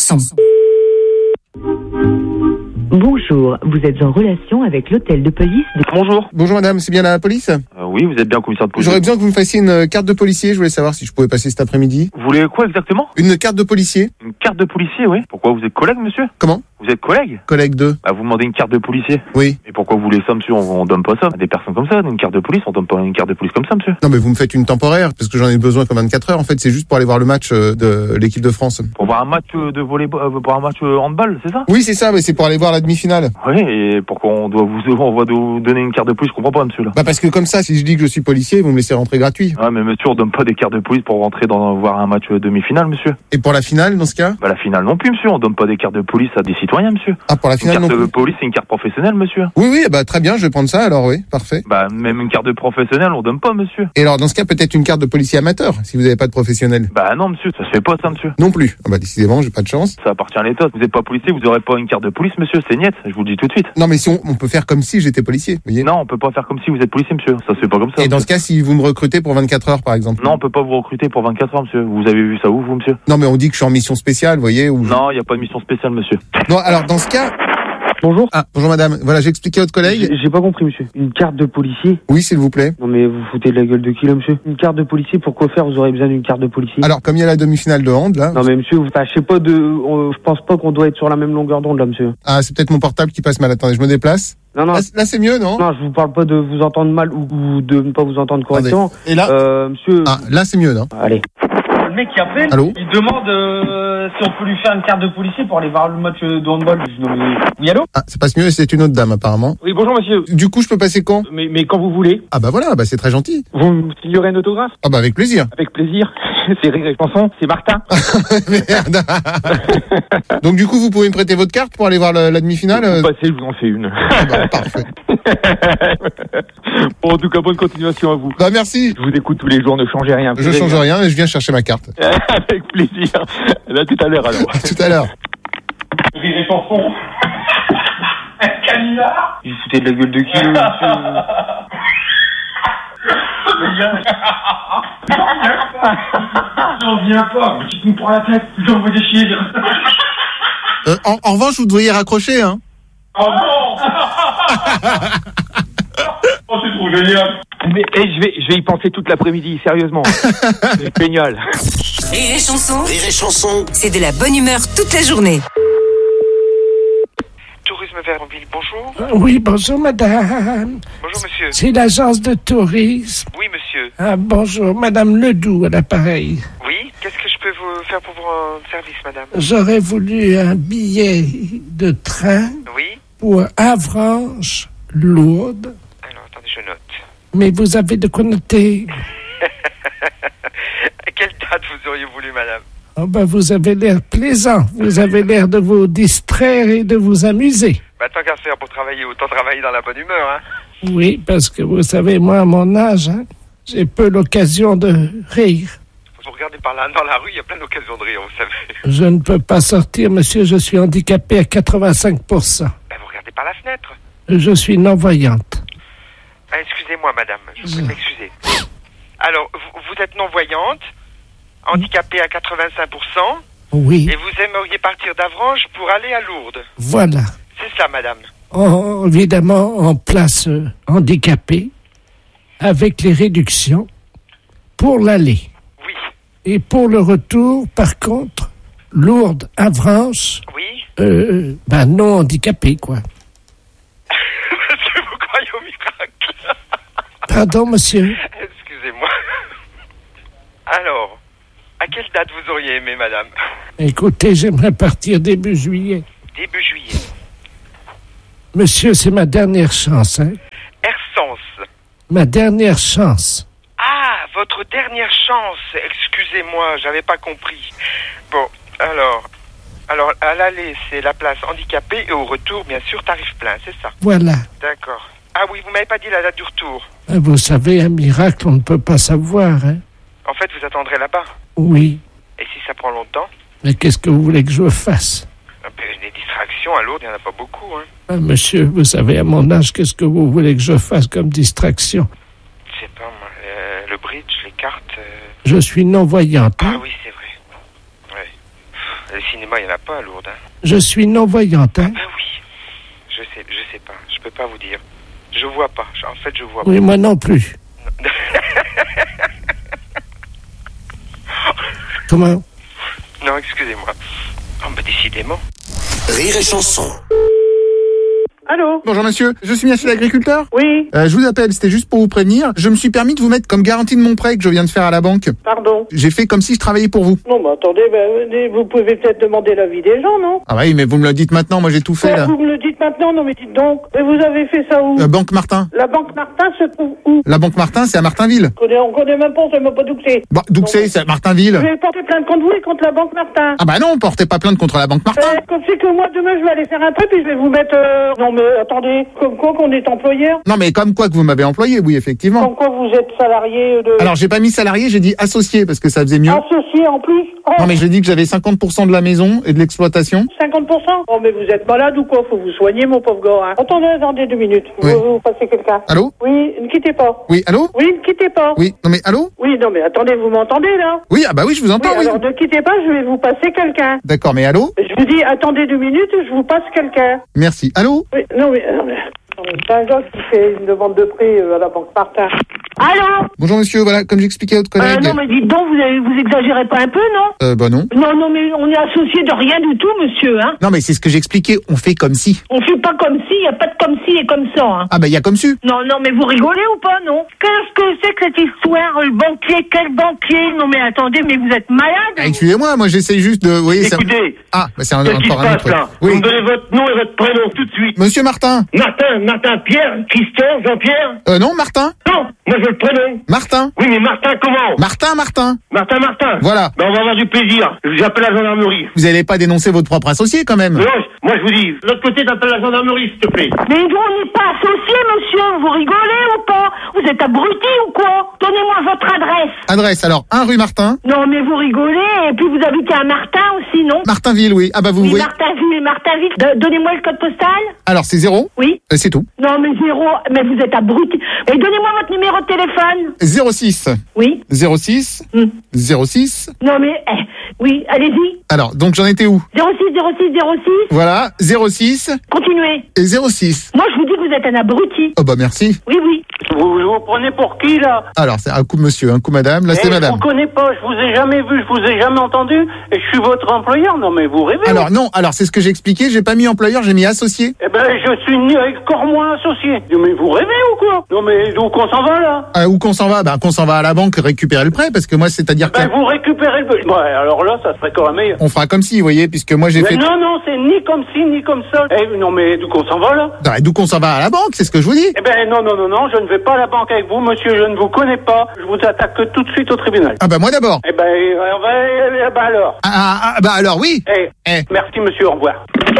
Bonjour, vous êtes en relation avec l'hôtel de police de... Bonjour. Bonjour madame, c'est bien la police? Oui, vous êtes bien commissaire de police. J'aurais besoin que vous me fassiez une carte de policier, je voulais savoir si je pouvais passer cet après-midi. Vous voulez quoi exactement? Une carte de policier. Une carte de policier, oui. Pourquoi, vous êtes collègue, monsieur? Comment? Vous êtes collègue? Collègue de... Vous demandez une carte de policier? Oui. Et pourquoi vous voulez ça, monsieur? On donne pas ça à des personnes comme ça, une carte de police, on donne pas une carte de police comme ça, monsieur. Non mais vous me faites une temporaire, parce que j'en ai besoin comme 24 heures, en fait c'est juste pour aller voir le match de l'équipe de France. Pour voir un match de volleyball, pour un match handball, c'est ça? Oui c'est ça, mais c'est pour aller voir la demi-finale. Oui, et pourquoi on va vous donner une carte de police, je comprends pas, monsieur, là. Parce que comme ça, si je dis que je suis policier, vous me laissez rentrer gratuit. Ah mais monsieur, on donne pas des cartes de police pour rentrer voir un match demi-finale, monsieur. Et pour la finale, dans ce cas? La finale non plus, monsieur, on donne pas des cartes de police à des citoyens, monsieur. Pour la finale, une carte de police, c'est une carte professionnelle, monsieur. Oui, très bien, je vais prendre ça, alors oui, parfait. Même une carte de professionnel, on donne pas, monsieur. Et alors, dans ce cas, peut-être une carte de policier amateur, si vous n'avez pas de professionnel. Non, monsieur, ça se fait pas, ça, monsieur. Non plus. Décidément, j'ai pas de chance. Ça appartient à l'État. Vous êtes pas policier, vous aurez pas une carte de police, monsieur, c'est niet, je vous le dis tout de suite. Non, mais si on peut faire comme si j'étais policier, vous voyez. Non, on peut pas faire comme si vous êtes policier, monsieur. Ça se fait pas comme ça. Et dans ce cas, si vous me recrutez pour 24 heures, par exemple? Non, on peut pas vous recruter pour 24 heures, monsieur. Vous avez vu ça où, vous, monsieur? Non, mais on dit que je suis en mission spéciale, vous voyez. Non, il y a pas de mission spéciale, monsieur. Non, alors, dans ce cas... Bonjour. Bonjour madame. Voilà, j'ai expliqué à votre collègue. J'ai pas compris, monsieur. Une carte de policier? Oui, s'il vous plaît. Non, mais vous foutez de la gueule de qui, là, monsieur? Une carte de policier, pour quoi faire? Vous aurez besoin d'une carte de policier? Alors, comme il y a la demi-finale de hand, là. Non, mais monsieur, je sais pas je pense pas qu'on doit être sur la même longueur d'onde, là, monsieur. C'est peut-être mon portable qui passe mal. Attendez, je me déplace. Non. Là, c'est mieux, non? Non, je vous parle pas de vous entendre mal ou de ne pas vous entendre correctement. Attendez. Et là? Monsieur. Là, c'est mieux, non? Allez. Le mec qui appelle, Allô? il demande si on peut lui faire une carte de policier pour aller voir le match de handball. Oui, allô? Ça passe mieux, c'est une autre dame, apparemment. Oui, bonjour, monsieur. Du coup, je peux passer quand? Mais quand vous voulez. Voilà, c'est très gentil. Vous me signerez un autographe? Avec plaisir. Avec plaisir. C'est Rire et Chanson, c'est Martin. Merde. Donc, du coup, vous pouvez me prêter votre carte pour aller voir la demi-finale? Vous passez, je vous en fais une. Parfait. Bon, en tout cas, bonne continuation à vous. Merci. Je vous écoute tous les jours, ne changez rien. Je change rien et je viens chercher ma carte. Avec plaisir. À tout à l'heure, alors. Tout à l'heure. Rire et Chanson. Caninard. Il foutait de la gueule de qui, monsieur? J'en viens pas, tu te me prends la tête, j'envoie des chiens. En revanche, vous devriez raccrocher, hein. Oh non. Oh, c'est trop génial. Mais je vais y penser toute l'après-midi, sérieusement. C'est génial. Rire et Chanson. Rire et chanson. C'est de la bonne humeur toute la journée. Tourisme Verville, bonjour. Oui, bonjour madame. Bonjour monsieur. C'est l'agence de tourisme. Oui monsieur. Bonjour, madame Ledoux à l'appareil. Oui, qu'est-ce que je peux vous faire pour vos services, madame? J'aurais voulu un billet de train. Oui. Pour Avranches, Lourdes. Alors, attendez, je note. Mais vous avez de quoi noter. À quelle date vous auriez voulu, madame? Vous avez l'air plaisant. Vous avez l'air de vous distraire et de vous amuser. Tant qu'à faire pour travailler, autant travailler dans la bonne humeur, hein? Oui, parce que vous savez, moi, à mon âge, j'ai peu l'occasion de rire. Vous regardez par là, dans la rue, il y a plein d'occasions de rire, vous savez. Je ne peux pas sortir, monsieur, je suis handicapé à 85%. Vous regardez par la fenêtre. Je suis non-voyante. Excusez-moi, madame, je vous prie de m'excuser. Alors, vous êtes non-voyante, handicapée à 85%. Oui. Et vous aimeriez partir d'Avranches pour aller à Lourdes. Voilà. C'est ça, madame. Évidemment, en place handicapée, avec les réductions, pour l'aller. Oui. Et pour le retour, par contre, Lourdes, Avranches. Oui. Non handicapé, quoi. Est-ce que vous croyez au miracle? Pardon, monsieur. Excusez-moi. Alors, à quelle date vous auriez aimé, madame? Écoutez, j'aimerais partir début juillet. Début juillet. Monsieur, c'est ma dernière chance, hein? Ersens. Ma dernière chance. Ah, votre dernière chance. Excusez-moi, j'avais pas compris. Bon, alors, à l'aller, c'est la place handicapée et au retour, bien sûr, tarif plein, c'est ça? Voilà. D'accord. Ah oui, vous m'avez pas dit la date du retour. Vous savez, un miracle, on ne peut pas savoir, hein? En fait, vous attendrez là-bas? Oui. Et si ça prend longtemps? Mais qu'est-ce que vous voulez que je fasse? Des distractions à Lourdes, il n'y en a pas beaucoup, hein? Ah, monsieur, vous savez, à mon âge, qu'est-ce que vous voulez que je fasse comme distraction? Je sais pas, moi, le bridge, les cartes... Je suis non-voyante, hein? Ah oui, c'est vrai. Ouais. Le cinéma, il n'y en a pas à Lourdes, hein? Je suis non-voyante, hein? Ah ben oui. Je sais pas. Je peux pas vous dire. Je vois pas. En fait, je vois pas. Oui, moi non plus. Comment? Non, excusez-moi. Oh, bah décidément. Rire et chanson. Allô? Bonjour monsieur, je suis bien chez l'agriculteur? Oui. Je vous appelle, c'était juste pour vous prévenir. Je me suis permis de vous mettre comme garantie de mon prêt que je viens de faire à la banque. Pardon? J'ai fait comme si je travaillais pour vous. Non, mais attendez, vous pouvez peut-être demander l'avis des gens, non? Ah oui, mais vous me le dites maintenant, moi j'ai tout fait là. Vous me le dites maintenant, non mais dites donc. Et vous avez fait ça où? La Banque Martin. La Banque Martin se trouve où? La Banque Martin, c'est à Martinville. On connaît même pas, on sait même pas d'où c'est. Bah, d'où c'est à Martinville. Je vais porter plainte contre vous et contre la Banque Martin. Ah bah non, portez pas plainte contre la Banque Martin. Comme c'est que moi demain je vais aller faire un truc puis je vais vous mettre... Non mais attendez, comme quoi qu'on est employeur? Non mais comme quoi que vous m'avez employé, oui effectivement. Comme quoi vous êtes salarié de... Alors j'ai pas mis salarié, j'ai dit associé parce que ça faisait mieux. Associé en plus? Oh. Non mais j'ai dit que j'avais 50% de la maison et de l'exploitation. 50%? Oh mais vous êtes malade ou quoi? Faut vous soigner mon pauvre gars. Hein. Attendez 2 minutes. Oui. Vous passez quelqu'un. Allô? Oui, ne quittez pas. Oui, allô? Oui, ne quittez pas. Oui, non mais allô? Oui, non mais attendez, vous m'entendez là? Oui, ah bah oui, je vous entends, oui. Alors ne quittez pas, je vais vous passer quelqu'un. D'accord, mais allô? Je vous dis, attendez 2 minutes, je vous passe quelqu'un. Merci. Allô? Oui, non mais c'est un gars qui fait une demande de prix à la Banque Martin. Allô? Bonjour monsieur, voilà, comme j'expliquais à votre collègue. Non mais dites donc, vous exagérez pas un peu, non? Bah non. Non mais on est associé de rien du tout, monsieur, hein? Non mais c'est ce que j'expliquais, on fait comme si. On fait pas comme si, y a pas de comme si et comme ça, hein? Ah bah y a comme su. Non mais vous rigolez ou pas, non? Qu'est-ce que c'est que cette histoire, le banquier, quel banquier? Non mais attendez, mais vous êtes malade? Ah, excusez-moi, moi j'essaye juste de... Vous voyez, écoutez, ah, bah c'est qu'est-ce qui se encore un passe autre. là? Oui. Vous me donnez votre nom et votre prénom tout de suite. Monsieur Martin. Martin, Pierre, Christian, Jean-Pierre? Non, Martin. Non, moi je veux le prénom. Martin. Oui, mais Martin comment? Martin. Martin. Voilà. Ben on va avoir du plaisir. J'appelle la gendarmerie. Vous allez pas dénoncer votre propre associé quand même? Non, moi je vous dis, de l'autre côté t'appelles la gendarmerie s'il te plaît. Mais on n'est pas associés, monsieur, vous rigolez ou pas? Vous êtes abruti ou quoi? Donnez-moi votre adresse. Adresse, alors, 1 rue Martin. Non mais vous rigolez, et puis vous habitez à Martin aussi, non? Martinville, oui. Ah bah vous oui, voyez. Martinville. Donnez-moi le code postal. Alors c'est 0. Oui. C'est tout. Non mais 0, mais vous êtes abruti. Mais donnez-moi votre numéro de téléphone. 06. Oui. 06. 06. Non mais, oui, allez-y. Alors, donc j'en étais où? 06. Voilà, 06. Continuez. Et 06. Moi je vous dis que vous êtes un abruti. Oh bah merci. Oui. Vous prenez pour qui là? Alors, c'est un coup monsieur, un coup madame, là c'est madame. Je vous connais pas, je vous ai jamais vu, je vous ai jamais entendu, et je suis votre employeur, non mais vous rêvez. Alors non, c'est ce que j'ai expliqué, j'ai pas mis employeur, j'ai mis associé. Eh ben je suis encore moins associé. Mais vous rêvez ou quoi? Non mais d'où qu'on s'en va là? Où qu'on s'en va? Qu'on s'en va à la banque récupérer le prêt, parce que moi c'est-à-dire que... vous récupérez le... Ouais, alors là ça serait quand même meilleur. On fera comme si, vous voyez, puisque moi j'ai fait... Non, c'est ni comme ci, ni comme ça. Non mais d'où qu'on s'en va là? D'où qu'on s'en va à la banque, c'est ce que je vous dis. Eh ben non, je ne vais pas à la banque avec vous, monsieur, je ne vous connais pas. Je vous attaque tout de suite au tribunal. Ah bah moi d'abord. Eh ben alors. Bah alors oui. Merci monsieur, au revoir.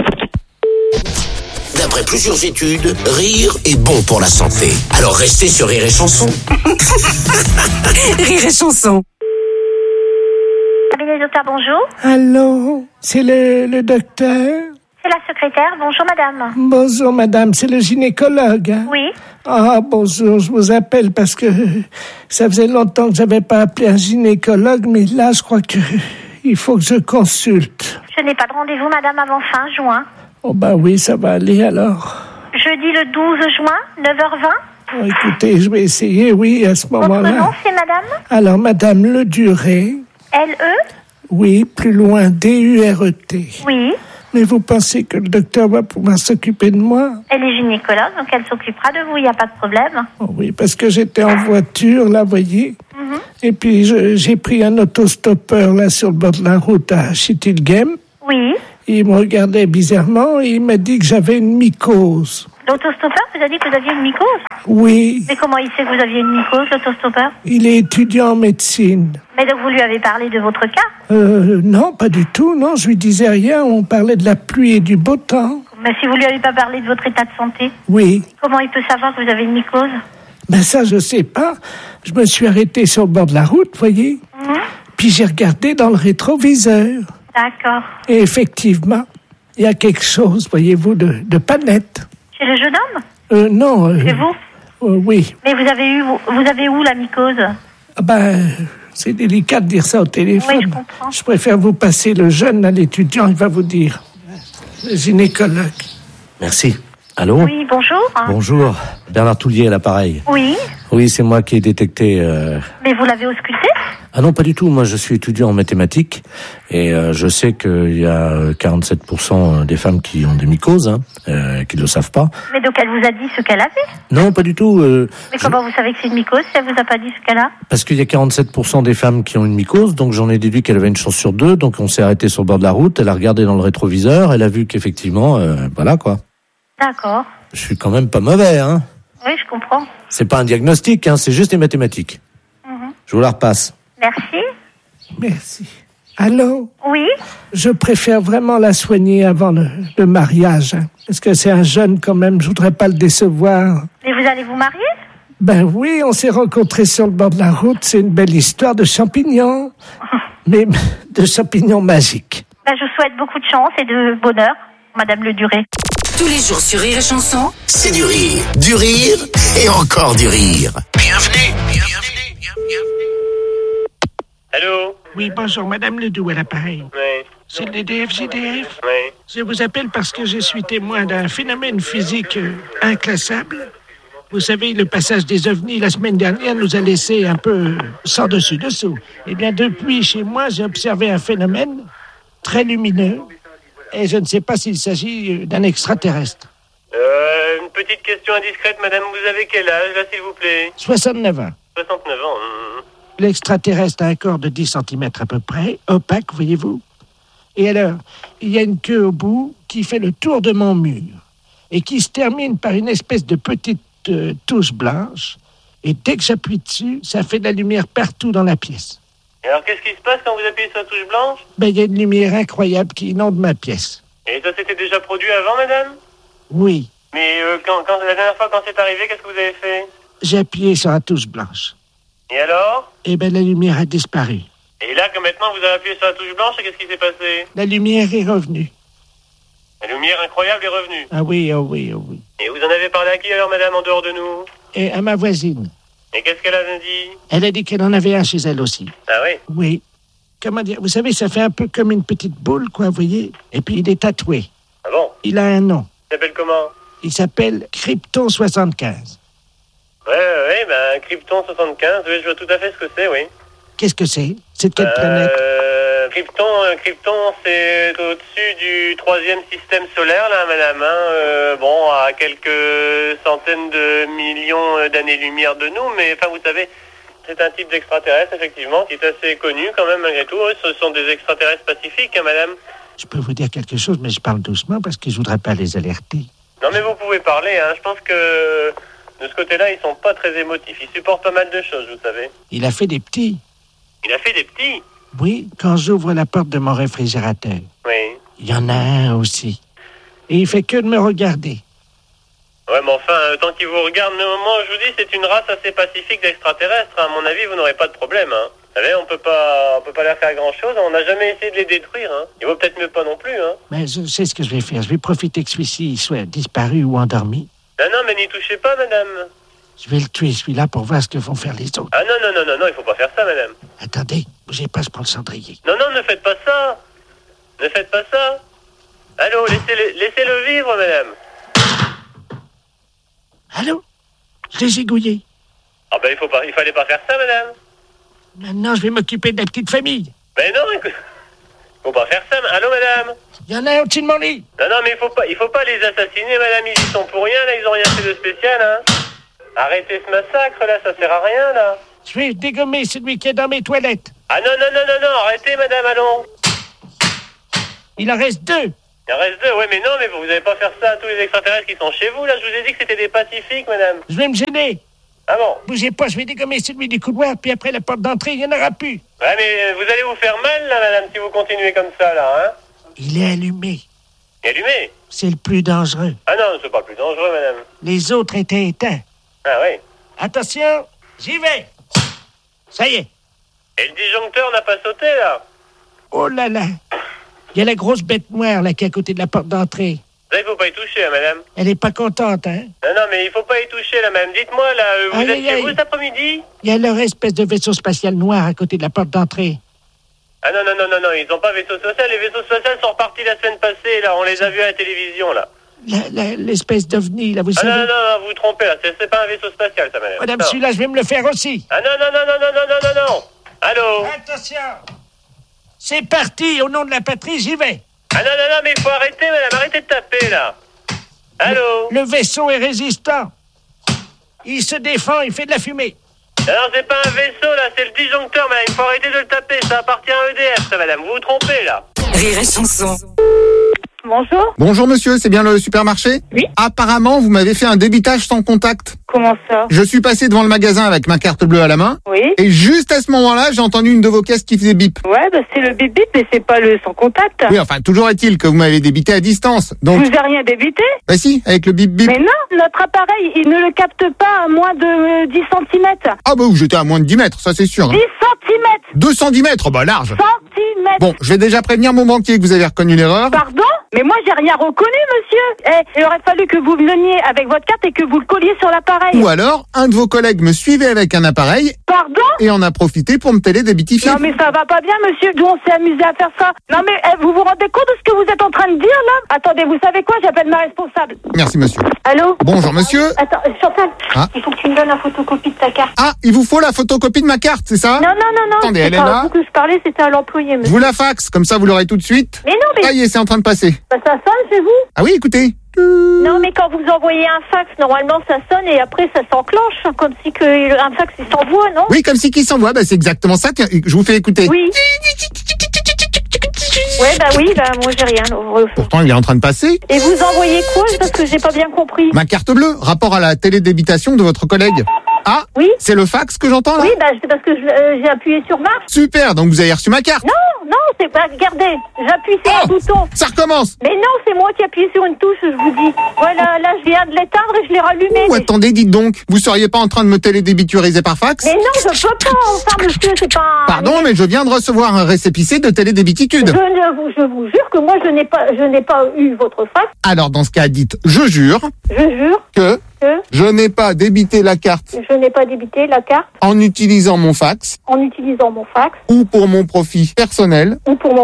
D'après plusieurs études, rire est bon pour la santé. Alors restez sur Rire et Chanson. Rire et Chanson. Cabinet docteur, bonjour. Allô, c'est le docteur? C'est la secrétaire. Bonjour madame. Bonjour madame, c'est le gynécologue. Hein? Oui. Ah bonjour, je vous appelle parce que ça faisait longtemps que j'avais pas appelé un gynécologue, mais là je crois que il faut que je consulte. Je n'ai pas de rendez-vous madame avant fin juin. Oh bah oui, ça va aller alors. Jeudi le 12 juin, 9h20. Oh, écoutez, je vais essayer, oui, à ce moment-là. Votre nom c'est madame? Alors madame Le Duré. L-E? Oui, plus loin, D-U-R-E-T. Oui. Mais vous pensez que le docteur va pouvoir s'occuper de moi? Elle est gynécologue, donc elle s'occupera de vous, il n'y a pas de problème. Oh oui, parce que j'étais en voiture, là, voyez. Et puis j'ai pris un autostoppeur, là, sur le bord de la route à Schittilgem. Oui. Il me regardait bizarrement et il m'a dit que j'avais une mycose. L'autostoppeur vous a dit que vous aviez une mycose? Oui. Mais comment il sait que vous aviez une mycose, l'autostoppeur? Il est étudiant en médecine. Mais donc vous lui avez parlé de votre cas? Non, pas du tout, non, je lui disais rien, on parlait de la pluie et du beau temps. Mais si vous lui avez pas parlé de votre état de santé? Oui. Comment il peut savoir que vous avez une mycose? Ben ça, je sais pas. Je me suis arrêté sur le bord de la route, voyez. Puis j'ai regardé dans le rétroviseur. D'accord. Et effectivement, il y a quelque chose, voyez-vous, de pas net. Chez le jeune homme? Non. Chez vous? Oui. Mais vous avez où la mycose? Ah ben, c'est délicat de dire ça au téléphone. Oui, je comprends. Je préfère vous passer le jeune à l'étudiant, il va vous dire. Le gynécologue. Merci. Allô? Oui, bonjour. Bonjour. Bernard Toulier à l'appareil. Oui. Oui, c'est moi qui ai détecté... Mais vous l'avez ausculté? Ah non, pas du tout. Moi, je suis étudiant en mathématiques et je sais qu'il y a 47% des femmes qui ont des mycoses, qui le savent pas. Mais donc elle vous a dit ce qu'elle avait? Non, pas du tout. Mais comment vous savez que c'est une mycose si elle vous a pas dit ce qu'elle a? Parce qu'il y a 47% des femmes qui ont une mycose, donc j'en ai déduit qu'elle avait une chance sur 2. Donc on s'est arrêté sur le bord de la route, elle a regardé dans le rétroviseur, elle a vu qu'effectivement, voilà quoi. D'accord. Je suis quand même pas mauvais, hein. Oui, je comprends. C'est pas un diagnostic, hein, c'est juste des mathématiques. Je vous la repasse. Merci. Merci. Allô? Oui. Je préfère vraiment la soigner avant le mariage. Parce que c'est un jeune quand même, je voudrais pas le décevoir. Mais vous allez vous marier? Ben oui, on s'est rencontrés sur le bord de la route, c'est une belle histoire de champignons. Mais de champignons magiques. Ben, je vous souhaite beaucoup de chance et de bonheur, Madame Le Duré. Tous les jours sur Rire et Chanson. C'est du rire et encore du rire. Bienvenue. Allô? Oui, bonjour, Madame Ledoux à l'appareil. Oui. C'est l'EDF-JDF? Oui. Je vous appelle parce que je suis témoin d'un phénomène physique inclassable. Vous savez, le passage des ovnis la semaine dernière nous a laissé un peu sans dessus-dessous. Eh bien, depuis, chez moi, j'ai observé un phénomène très lumineux. Et je ne sais pas s'il s'agit d'un extraterrestre. Une petite question indiscrète, madame. Vous avez quel âge, là, s'il vous plaît? 69 ans. 69 ans. L'extraterrestre a un corps de 10 cm à peu près, opaque, voyez-vous. Et alors, il y a une queue au bout qui fait le tour de mon mur et qui se termine par une espèce de petite touche blanche. Et dès que j'appuie dessus, ça fait de la lumière partout dans la pièce. Et alors, qu'est-ce qui se passe quand vous appuyez sur la touche blanche? Ben, il y a une lumière incroyable qui inonde ma pièce. Et ça s'était déjà produit avant, madame? Oui. Mais quand la dernière fois, quand c'est arrivé, qu'est-ce que vous avez fait? J'ai appuyé sur la touche blanche. Et alors? Eh ben, la lumière a disparu. Et là, que maintenant vous avez appuyé sur la touche blanche, qu'est-ce qui s'est passé? La lumière est revenue. La lumière incroyable est revenue. Ah oui, oh oui, oh oui. Et vous en avez parlé à qui alors, madame, en dehors de nous? Et à ma voisine. Et qu'est-ce qu'elle a dit? Elle a dit qu'elle en avait un chez elle aussi. Ah oui? Oui. Comment dire? Vous savez, ça fait un peu comme une petite boule, quoi, vous voyez? Et puis il est tatoué. Ah bon? Il a un nom. Il s'appelle comment? Il s'appelle Krypton 75. Ouais, ben, Krypton 75, oui, je vois tout à fait ce que c'est, oui. Qu'est-ce que c'est? C'est de quelle planète? Krypton, c'est au-dessus du 3e système solaire, là, madame, hein. Bon, à quelques centaines de millions d'années-lumière de nous, mais, enfin, vous savez, c'est un type d'extraterrestre, effectivement, qui est assez connu, quand même, malgré tout. Ce sont des extraterrestres pacifiques, hein, madame. Je peux vous dire quelque chose, mais je parle doucement parce que je voudrais pas les alerter. Non, mais vous pouvez parler, hein. Je pense que de ce côté-là, ils sont pas très émotifs. Ils supportent pas mal de choses, vous savez. Il a fait des petits. Il a fait des petits? Oui, quand j'ouvre la porte de mon réfrigérateur. Oui. Il y en a un aussi. Et il fait que de me regarder. Ouais, mais enfin, tant qu'il vous regarde, moi, je vous dis, c'est une race assez pacifique d'extraterrestres. À mon avis, vous n'aurez pas de problème, hein. Vous savez, on peut pas leur faire grand-chose. On n'a jamais essayé de les détruire, hein. Il vaut peut-être mieux pas non plus, hein. Mais je sais ce que je vais faire. Je vais profiter que celui-ci soit disparu ou endormi. Non, mais n'y touchez pas, madame. Je vais le tuer, celui-là, pour voir ce que vont faire les autres. Ah non, il faut pas faire ça, madame. Attendez, bougez pas, je prends le cendrier. Non, ne faites pas ça. Ne faites pas ça. Allô, laissez-le vivre, madame. Allô? Je l'ai zigouillé. Ah ben, il fallait pas faire ça, madame. Maintenant, je vais m'occuper de la petite famille. Mais non, écoute, faut pas faire ça. Allô, madame? Il y en a un au-dessus de mon lit. Non, mais il faut pas les assassiner, madame. Ils y sont pour rien, là. Ils ont rien fait de spécial, hein. Arrêtez ce massacre, là. Ça sert à rien, là. Je vais dégommer celui qui est dans mes toilettes. Ah non, arrêtez, madame, allons. Il en reste 2. Il en reste 2, ouais, mais non, mais vous n'allez pas faire ça à tous les extraterrestres qui sont chez vous, là. Je vous ai dit que c'était des pacifiques, madame. Je vais me gêner. Ah bon? Bougez pas, je vais dégommer celui du couloir, puis après la porte d'entrée, il n'y en aura plus. Ouais, mais vous allez vous faire mal, là, madame, si vous continuez comme ça, là, hein. Il est allumé. Il est allumé? C'est le plus dangereux. Ah non, c'est pas le plus dangereux, madame. Les autres étaient éteints. Ah oui. Attention, j'y vais. Ça y est. Et le disjoncteur n'a pas sauté, là? Oh là là. Il y a la grosse bête noire, là, qui est à côté de la porte d'entrée. Là, il faut pas y toucher, hein, madame. Elle est pas contente, hein? Non, mais il faut pas y toucher, là, madame. Dites-moi, là, vous êtes chez vous cet après-midi? Il y a leur espèce de vaisseau spatial noir à côté de la porte d'entrée. Ah non, ils ont pas vaisseau spatial. Les vaisseaux spatials sont repartis la semaine passée, là. On les a vus à la télévision, là. L'espèce d'ovni, là, vous savez. Non, vous vous trompez, là. C'est pas un vaisseau spatial, ça, madame. Madame, celui-là, je vais me le faire aussi. Ah non. Allô? Attention. C'est parti, au nom de la patrie, j'y vais. Ah non, mais il faut arrêter, madame. Arrêtez de taper, là. Allô? Le vaisseau est résistant. Il se défend, il fait de la fumée. Alors, c'est pas un vaisseau, là. C'est le disjoncteur, madame. Il faut arrêter de le taper. Ça appartient à EDF, ça, madame. Vous vous trompez, là. Rire et chanson. Bonjour. Bonjour monsieur, c'est bien le supermarché? Oui. Apparemment, vous m'avez fait un débitage sans contact. Comment ça? Je suis passé devant le magasin avec ma carte bleue à la main. Oui. Et juste à ce moment-là, j'ai entendu une de vos caisses qui faisait bip. Ouais, c'est le bip bip, mais c'est pas le sans contact. Oui, enfin, toujours est-il que vous m'avez débité à distance. Donc... Je vous ai rien débité? Bah si, avec le bip bip. Mais non, notre appareil, il ne le capte pas à moins de 10 cm. Ah bah j'étais à moins de 10 mètres, ça c'est sûr. 10 cm. 210 mètres, bah large. Centimètres. Bon, je vais déjà prévenir mon banquier que vous avez reconnu l'erreur. Pardon? Mais moi, j'ai rien reconnu, monsieur. Il aurait fallu que vous veniez avec votre carte et que vous le colliez sur l'appareil. Ou alors, un de vos collègues me suivait avec un appareil. Pardon? Et en a profité pour me télédébitifier. Non, mais ça va pas bien, monsieur. Nous, on s'est amusé à faire ça. Non, mais vous vous rendez compte de ce que vous êtes en train de dire, là? Attendez, vous savez quoi? J'appelle ma responsable. Merci, monsieur. Allô? Bonjour, monsieur. Attends, Chantal, ah. il faut que tu me donnes la photocopie de ta carte. Ah, il vous faut la photocopie de ma carte, c'est ça? Non. Attendez, elle est là. Vous que je parlais, c'était à l'employé, monsieur. Je vous la faxe, comme ça vous l'aurez tout de suite. Mais non, mais... Ça y est, c'est en train de passer. Bah, ça sonne chez vous? Ah oui, écoutez. Non, mais quand vous envoyez un fax, normalement ça sonne et après ça s'enclenche, comme si un fax il s'envoie, non? Oui, comme si qu'il s'envoie, bah c'est exactement ça. Tiens, je vous fais écouter. Oui. Ouais, moi j'ai rien. Pourtant, il est en train de passer. Et vous envoyez quoi? Parce que j'ai pas bien compris. Ma carte bleue, rapport à la télédébitation de votre collègue. Ah, oui. C'est le fax que j'entends là? Oui, c'est parce que j'ai appuyé sur marque. Super, donc vous avez reçu ma carte. Non, c'est pas. Regardez, j'appuie sur un bouton. Ça recommence. Mais non, c'est moi qui appuie sur une touche, je vous dis. Voilà, là, je viens de l'éteindre et je l'ai rallumé. Attendez, dites donc, vous seriez pas en train de me télédébituriser par fax? Mais non, je peux pas, enfin, monsieur, c'est pas... Pardon, mais je viens de recevoir un récépissé de télédébititude. Je vous jure que moi, je n'ai pas eu votre fax. Alors, dans ce cas, dites, je jure. Que je n'ai pas débité la carte. Je n'ai pas débité la carte. En utilisant mon fax. Ou pour mon profit personnel.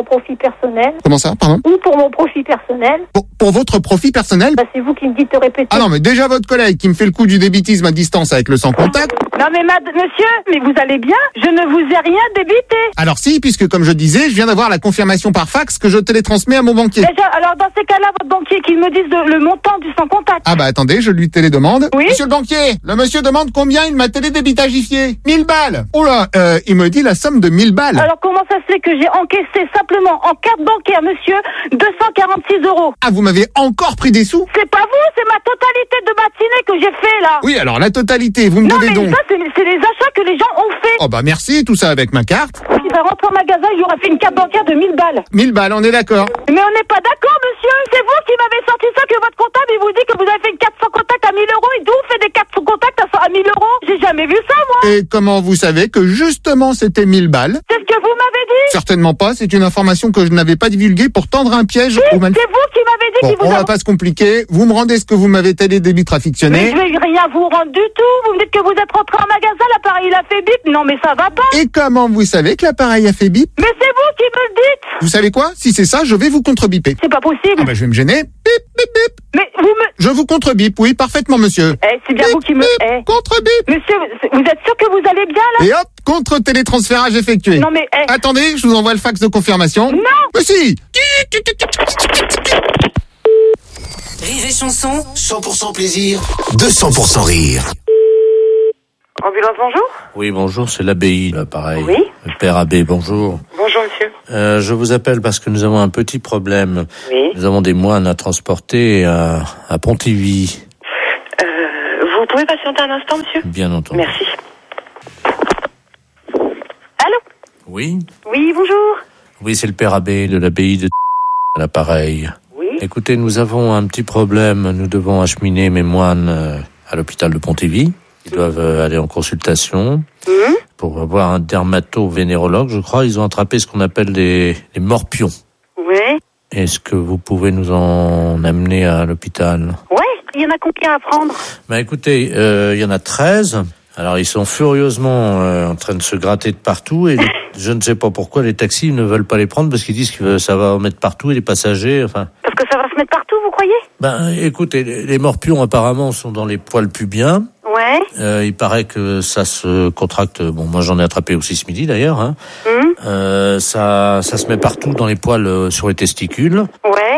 Comment ça, pardon? Ou pour mon profit personnel. Pour votre profit personnel? Bah, c'est vous qui me dites de répéter. Ah non, mais déjà votre collègue qui me fait le coup du débitisme à distance avec le sans contact. Non mais monsieur, mais vous allez bien? Je ne vous ai rien débité. Alors si, puisque comme je disais, je viens d'avoir la confirmation par fax que je télétransmets à mon banquier. Déjà, alors dans ces cas-là, votre banquier qu'il me dise le montant du sans contact. Ah bah attendez, je lui télédemande. Oui. Monsieur le banquier, le monsieur demande combien il m'a télédébitagifié. 1000 balles. Oh là, il me dit la somme de 1000 balles. Alors comment ça se fait que j'ai encaissé simplement en carte bancaire, monsieur, 246 €? Ah, vous m'avez encore pris des sous? C'est pas vous, c'est ma totalité de matinée que j'ai fait là. Oui, alors la totalité, vous me devez donc. Non mais ça, c'est les achats que les gens ont fait. Oh bah merci, tout ça avec ma carte. Il va rentrer au magasin, il lui aura fait une carte bancaire de 1000 balles. 1000 balles, on est d'accord. Mais on n'est pas d'accord, monsieur. C'est vous qui m'avez sorti ça, que votre comptable, il vous dit que vous avez fait une carte sans contact à 1000 €. Et d'où on fait des cartes sans contact à 1000 €? J'ai jamais vu ça, moi. Et comment vous savez que justement c'était 1000 balles? C'est ce que vous m'avez dit. Certainement pas, c'est une information que je n'avais pas divulguée pour tendre un piège aux c'est vous qui m'avez dit qu'il vous on va pas se compliquer. Vous me rendez ce que vous m'avez télédébitrafictionné. Mais je vais rien vous rendre du tout. Vous me dites que vous êtes rentré en magasin, l'appareil il a fait bip. Non mais ça va pas. Et comment vous savez que l'appareil a fait bip? Mais c'est vous qui me le dites. Vous savez quoi? Si c'est ça, je vais vous contre-biper. C'est pas possible. Ah bah je vais me gêner. Bip, bip. bip. Mais vous me... Je vous contre-bip, oui, parfaitement, monsieur. C'est bien bip, vous qui me... bip, contre-bip. Monsieur, vous êtes sûr que vous allez bien, là? Et hop, contre-télétransférage effectué. Non, mais... Attendez, je vous envoie le fax de confirmation. Non. Mais si. Rire et chanson. 100% plaisir, 200% rire. Ambulance, bonjour. Oui, bonjour, c'est l'abbaye, là, pareil. Oui. Le père abbé, bonjour. Bonjour, monsieur. Je vous appelle parce que nous avons un petit problème. Oui. Nous avons des moines à transporter à Pontivy. Vous pouvez patienter un instant, monsieur? Bien entendu. Merci. Allô? Oui. Oui, bonjour. Oui, c'est le père abbé de l'abbaye de à l'appareil. Oui. Écoutez, nous avons un petit problème. Nous devons acheminer mes moines à l'hôpital de Pontivy. Ils doivent aller en consultation pour avoir un dermato-vénérologue, je crois. Ils ont attrapé ce qu'on appelle les morpions. Oui. Est-ce que vous pouvez nous en amener à l'hôpital? Ouais. Il y en a combien à prendre? Ben écoutez, il y en a 13. Alors ils sont furieusement en train de se gratter de partout et je ne sais pas pourquoi les taxis ne veulent pas les prendre parce qu'ils disent que ça va en mettre partout et les passagers, enfin... Parce que ça va se mettre partout, vous croyez? Ben écoutez, les morpions apparemment sont dans les poils pubiens. Ouais. Il paraît que ça se contracte. Bon, moi j'en ai attrapé aussi ce midi d'ailleurs. Hein. Ça se met partout dans les poils sur les testicules. Ouais.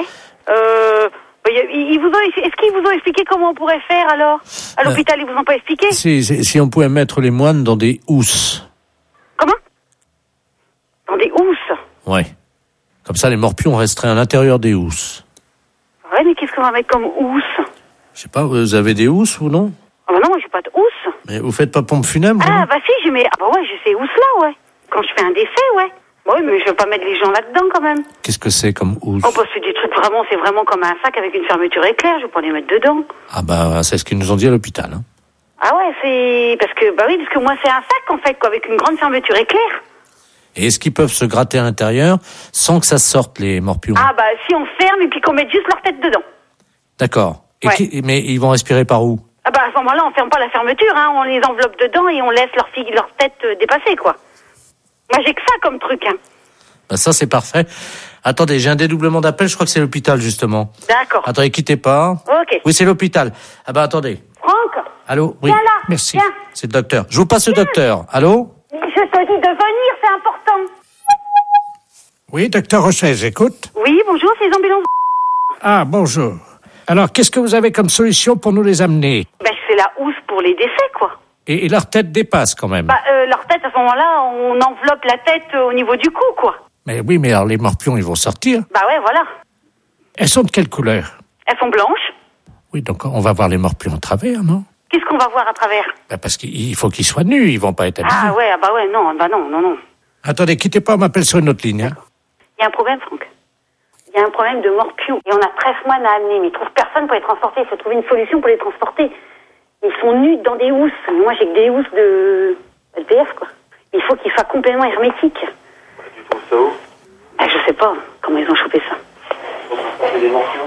Est-ce qu'ils vous ont expliqué comment on pourrait faire alors? À l'hôpital, ils vous ont pas expliqué? Si on pouvait mettre les moines dans des housses. Comment? Dans des housses? Ouais. Comme ça, les morpions resteraient à l'intérieur des housses. Ouais, mais qu'est-ce qu'on va mettre comme housse? Je sais pas, vous avez des housses ou non? Ah bah non, moi j'ai pas de housse. Mais vous faites pas pompe funèbre? Ah bah si, j'ai mes... Ah bah ouais, j'ai ces housses-là, ouais. Quand je fais un décès, ouais. Oui, mais je veux pas mettre les gens là-dedans quand même. Qu'est-ce que c'est comme housse? Oh bah c'est des trucs vraiment, c'est vraiment comme un sac avec une fermeture éclair, je vais pas les mettre dedans. Ah bah c'est ce qu'ils nous ont dit à l'hôpital. Hein. Ah ouais, c'est... Parce que moi c'est un sac en fait, quoi, avec une grande fermeture éclair. Et est-ce qu'ils peuvent se gratter à l'intérieur sans que ça sorte les morpions? Ah bah si on ferme et puis qu'on mette juste leur tête dedans. D'accord. Et ouais. Mais ils vont respirer par où? Ah bah à ce moment-là on ferme pas la fermeture, hein, on les enveloppe dedans et on laisse leur tête dépasser, quoi. Moi j'ai que ça comme truc, hein. Bah ça c'est parfait. Attendez, j'ai un dédoublement d'appel, je crois que c'est l'hôpital justement. D'accord. Attendez, quittez pas. Ok. Oui, c'est l'hôpital. Ah bah attendez. Franck. Allô? Oui. Viens là. Merci. Viens. C'est le docteur. Je vous passe le docteur. Allô? Je te dis de venir, c'est important. Oui, docteur Rocher, j'écoute. Oui, bonjour, c'est les ambulances. Ah, bonjour. Alors, qu'est-ce que vous avez comme solution pour nous les amener? Ben, c'est la housse pour les décès, quoi. Et leur tête dépasse quand même. Bah, leur tête, à ce moment-là, on enveloppe la tête au niveau du cou, quoi. Mais oui, mais alors les morpions, ils vont sortir. Bah ouais, voilà. Elles sont de quelle couleur? Elles sont blanches. Oui, donc on va voir les morpions à travers, non? Qu'est-ce qu'on va voir à travers? Bah parce qu'il faut qu'ils soient nus, ils vont pas être habillés. Ah ouais, non. Attendez, quittez pas, on m'appelle sur une autre ligne. Hein. Il y a un problème, Franck. Il y a un problème de morpions. Et on a 13 moines à amener, mais ils trouvent personne pour les transporter. Il faut trouver une solution pour les transporter. Ils sont nus dans des housses. Moi, j'ai que des housses de LPF, quoi. Il faut qu'ils soient complètement hermétiques. Tu trouves ça où? Je sais pas comment ils ont chopé ça. C'est des morpions.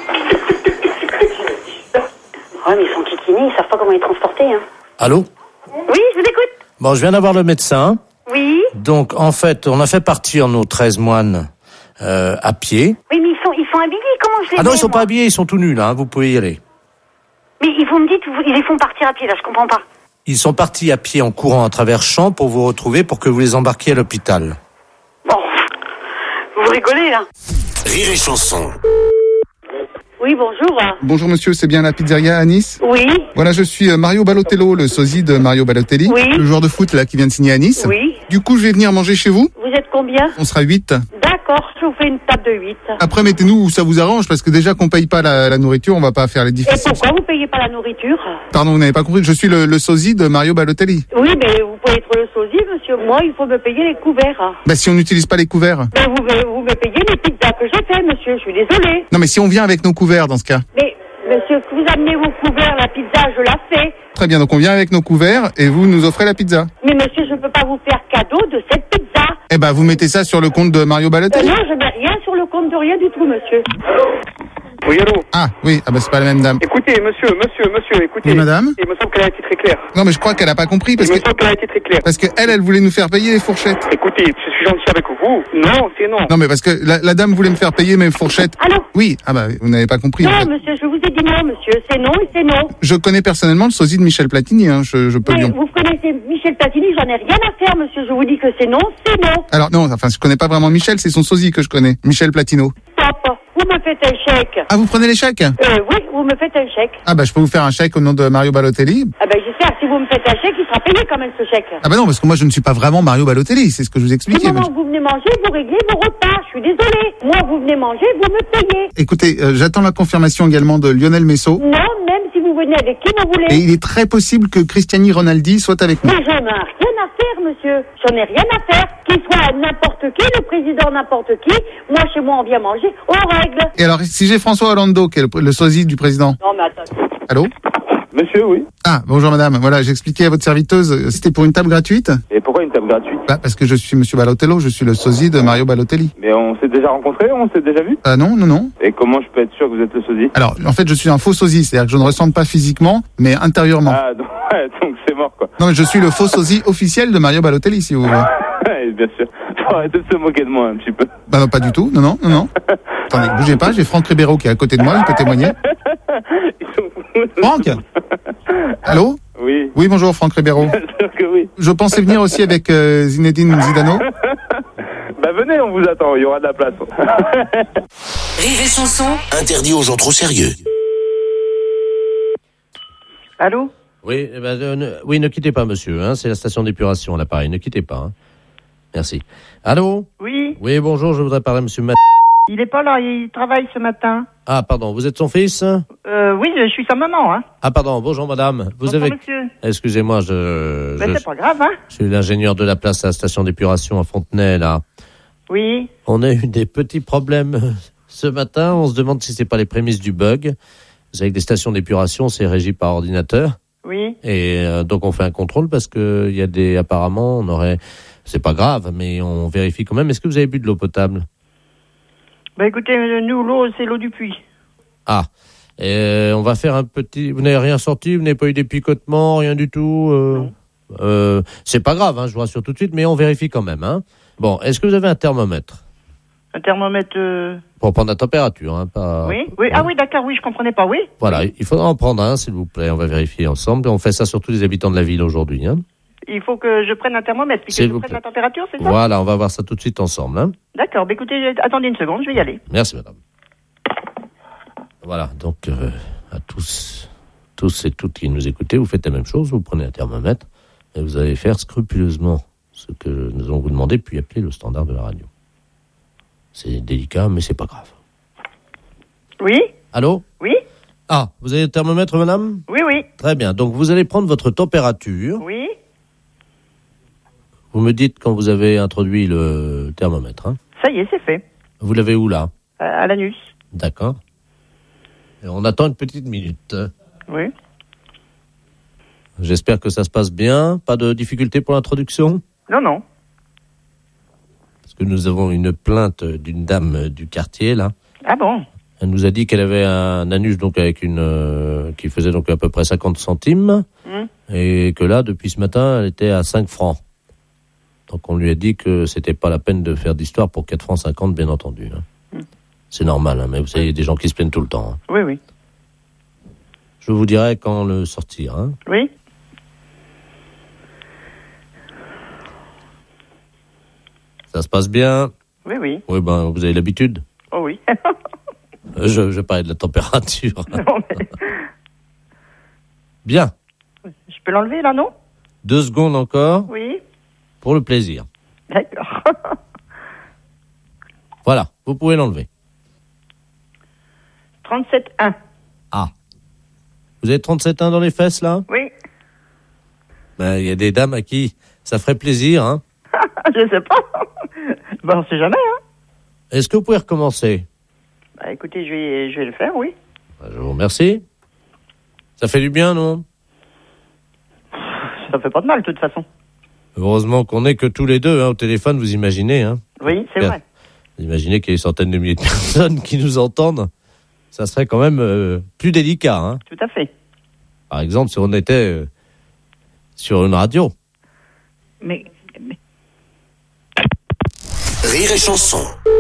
Ouais, mais ils sont kikinés, ils savent pas comment les transporter, hein. Allô? Oui, je vous écoute. Bon, je viens d'avoir le médecin. Oui. Donc, en fait, on a fait partir nos 13 moines à pied. Oui, mais ils sont habillés, comment je les Ah non, mets, ils sont moi pas habillés, ils sont tout nus, là, hein, vous pouvez y aller. Mais vous me dites, ils les font partir à pied, là, je comprends pas. Ils sont partis à pied en courant à travers champs pour vous retrouver, pour que vous les embarquiez à l'hôpital. Bon, vous rigolez, là. Rire et chanson. Oui, bonjour. Bonjour monsieur, c'est bien la pizzeria à Nice? Oui. Voilà, je suis Mario Balotello, le sosie de Mario Balotelli, le joueur de foot là qui vient de signer à Nice. Oui. Du coup, je vais venir manger chez vous. Vous êtes combien? On sera 8. D'accord, je vous fais une table de 8. Après, mettez-nous où ça vous arrange, parce que déjà qu'on paye pas la nourriture, on va pas faire les Et difficiles. pourquoi vous payez pas la nourriture? Pardon, vous n'avez pas compris, je suis le sosie de Mario Balotelli. Oui, mais vous pouvez être le sosie, monsieur. Moi, il faut me payer les couverts. Bah si on n'utilise pas les couverts. Mais vous me payez les pizzas que je fais, monsieur. Je suis désolée. Non mais si on vient avec nos couverts dans ce cas. Mais, monsieur, que vous amenez vos couverts, la pizza, je la fais. Très bien, donc on vient avec nos couverts et vous nous offrez la pizza. Mais monsieur, je peux pas vous faire cadeau de cette pizza. Eh ben vous mettez ça sur le compte de Mario Balotelli. Non, je mets rien sur le compte de rien du tout, monsieur. Oui, allô. Ah, oui, c'est pas la même dame. Écoutez, monsieur, écoutez. Oui, madame. Il me semble qu'elle a été très claire. Non, mais je crois qu'elle a pas compris parce Il me semble qu'elle a été très claire. Parce que elle voulait nous faire payer les fourchettes. Écoutez, je suis gentil avec vous. Non, c'est non. Non, mais parce que la dame voulait me faire payer mes fourchettes. Allô? Oui, vous n'avez pas compris. Non, en fait. monsieur, je vous ai dit non, monsieur. C'est non et c'est non. Je connais personnellement le sosie de Michel Platini, je peux Mais lui... vous connaissez Michel Platini, j'en ai rien à faire, monsieur. Je vous dis que c'est non, c'est non. Alors non, je connais pas vraiment Michel, c'est son sosie que je connais, Michel Platino. Stop. Vous me faites un chèque. Ah, vous prenez les chèques? Oui, vous me faites un chèque. Je peux vous faire un chèque au nom de Mario Balotelli. J'espère que si vous me faites un chèque, il sera payé quand même ce chèque. Non, parce que moi je ne suis pas vraiment Mario Balotelli, c'est ce que je vous expliquais. Du moment que vous venez manger, vous réglez vos repas. Je suis désolée. Moi, vous venez manger, vous me payez. Écoutez, j'attends la confirmation également de Lionel Messo. Non, même si vous venez avec qui vous voulez. Et il est très possible que Cristiani Ronaldi soit avec nous. Mais j'en ai rien à faire, monsieur. J'en ai rien à faire. Qu'il soit n'importe qui, le président n'importe qui. Moi, chez moi, on vient manger. On règle. Et alors, si j'ai François Hollande, qui est le sosie du président. Non, mais attends. Allô? Monsieur, oui. Ah, bonjour madame. Voilà, j'expliquais à votre serviteuse, c'était pour une table gratuite. Et pourquoi une table gratuite? Parce que je suis monsieur Balotello, je suis le sosie de Mario Balotelli. Mais on s'est déjà rencontrés, on s'est déjà vu? Non. Et comment je peux être sûr que vous êtes le sosie? Alors, en fait, je suis un faux sosie, c'est-à-dire que je ne ressemble pas physiquement, mais intérieurement. Ah, donc c'est mort, quoi. Non, mais je suis le faux sosie officiel de Mario Balotelli, si vous voulez. Bien sûr. Faut arrêter de se moquer de moi un petit peu. Non, pas du tout. Non. Attendez, bougez pas, j'ai Franck Ribeiro qui est à côté de moi, il peut témoigner. Franck? Allô? Oui. Oui, bonjour Franck Ribeiro. Bien sûr que oui. Je pensais venir aussi avec Zinedine Zidane. Venez, on vous attend, il y aura de la place. Rire et chanson. Interdit aux gens trop sérieux. Allô? Oui, oui, ne quittez pas, monsieur. Hein, c'est la station d'épuration, l'appareil. Ne quittez pas. Hein. Merci. Allô? Oui. Oui, bonjour, je voudrais parler à monsieur Il est pas là, il travaille ce matin. Ah, pardon, vous êtes son fils? Oui, je suis sa maman, hein. Ah, pardon, bonjour madame. Bonjour, monsieur. Excusez-moi, c'est pas grave, hein. Je suis l'ingénieur de la place à la station d'épuration à Fontenay, là. Oui. On a eu des petits problèmes ce matin. On se demande si c'est pas les prémices du bug. Vous savez que les stations d'épuration, c'est régi par ordinateur. Oui. Et donc on fait un contrôle parce que il y a apparemment, c'est pas grave, mais on vérifie quand même. Est-ce que vous avez bu de l'eau potable? Écoutez, nous, l'eau, c'est l'eau du puits. Ah. Et on va faire un petit... Vous n'avez rien sorti? Vous n'avez pas eu des picotements? Rien du tout? Non. C'est pas grave, hein, je vous rassure tout de suite, mais on vérifie quand même. Hein. Bon, est-ce que vous avez un thermomètre? Un thermomètre... Pour prendre la température, hein, pas... Oui. Ah oui, d'accord, oui, je comprenais pas, oui. Voilà, il faudra en prendre un, s'il vous plaît. On va vérifier ensemble. On fait ça sur tous les habitants de la ville aujourd'hui. Hein. Il faut que je prenne un thermomètre, puis que je prenne la température, c'est ça? Voilà, on va voir ça tout de suite ensemble. Hein. D'accord, écoutez, attendez une seconde, je vais y aller. Merci, madame. Voilà, donc à tous et toutes qui nous écoutez, vous faites la même chose, vous prenez un thermomètre et vous allez faire scrupuleusement ce que nous allons vous demander, puis appeler le standard de la radio. C'est délicat, mais c'est pas grave. Oui? Allô? Oui? Ah, vous avez le thermomètre, madame? Oui. Très bien, donc vous allez prendre votre température. Oui. Vous me dites quand vous avez introduit le thermomètre. Hein. Ça y est, c'est fait. Vous l'avez où, là? À l'anus. D'accord. Et on attend une petite minute. Oui. J'espère que ça se passe bien. Pas de difficulté pour l'introduction? Non. Parce que nous avons une plainte d'une dame du quartier, là. Ah bon? Elle nous a dit qu'elle avait un anus donc avec qui faisait donc à peu près 50 centimes. Et que là, depuis ce matin, elle était à 5 francs. Donc on lui a dit que c'était pas la peine de faire d'histoire pour 4 francs 50, bien entendu. Hein. C'est normal, hein, mais vous savez, il y a des gens qui se plaignent tout le temps. Hein. Oui. Je vous dirai quand le sortir. Hein. Oui. Ça se passe bien? Oui. Oui, vous avez l'habitude? Oh oui. Je parlais de la température. Non, mais... Bien. Je peux l'enlever, là, non? 2 secondes encore. Oui. Pour le plaisir. D'accord. Voilà, vous pouvez l'enlever. 37,1. Ah. Vous avez 37,1 dans les fesses, là? Oui. Il y a des dames à qui ça ferait plaisir, hein? Je sais pas. On sait jamais, hein? Est-ce que vous pouvez recommencer? Écoutez, je vais le faire, oui. Je vous remercie. Ça fait du bien, non? Ça fait pas de mal, de toute façon. Heureusement qu'on n'est que tous les deux au téléphone, vous imaginez. Hein. Oui, c'est vrai. Vous imaginez qu'il y a des centaines de milliers de personnes qui nous entendent. ça serait quand même plus délicat. Hein. Tout à fait. Par exemple, si on était sur une radio. Mais... Rire et chanson.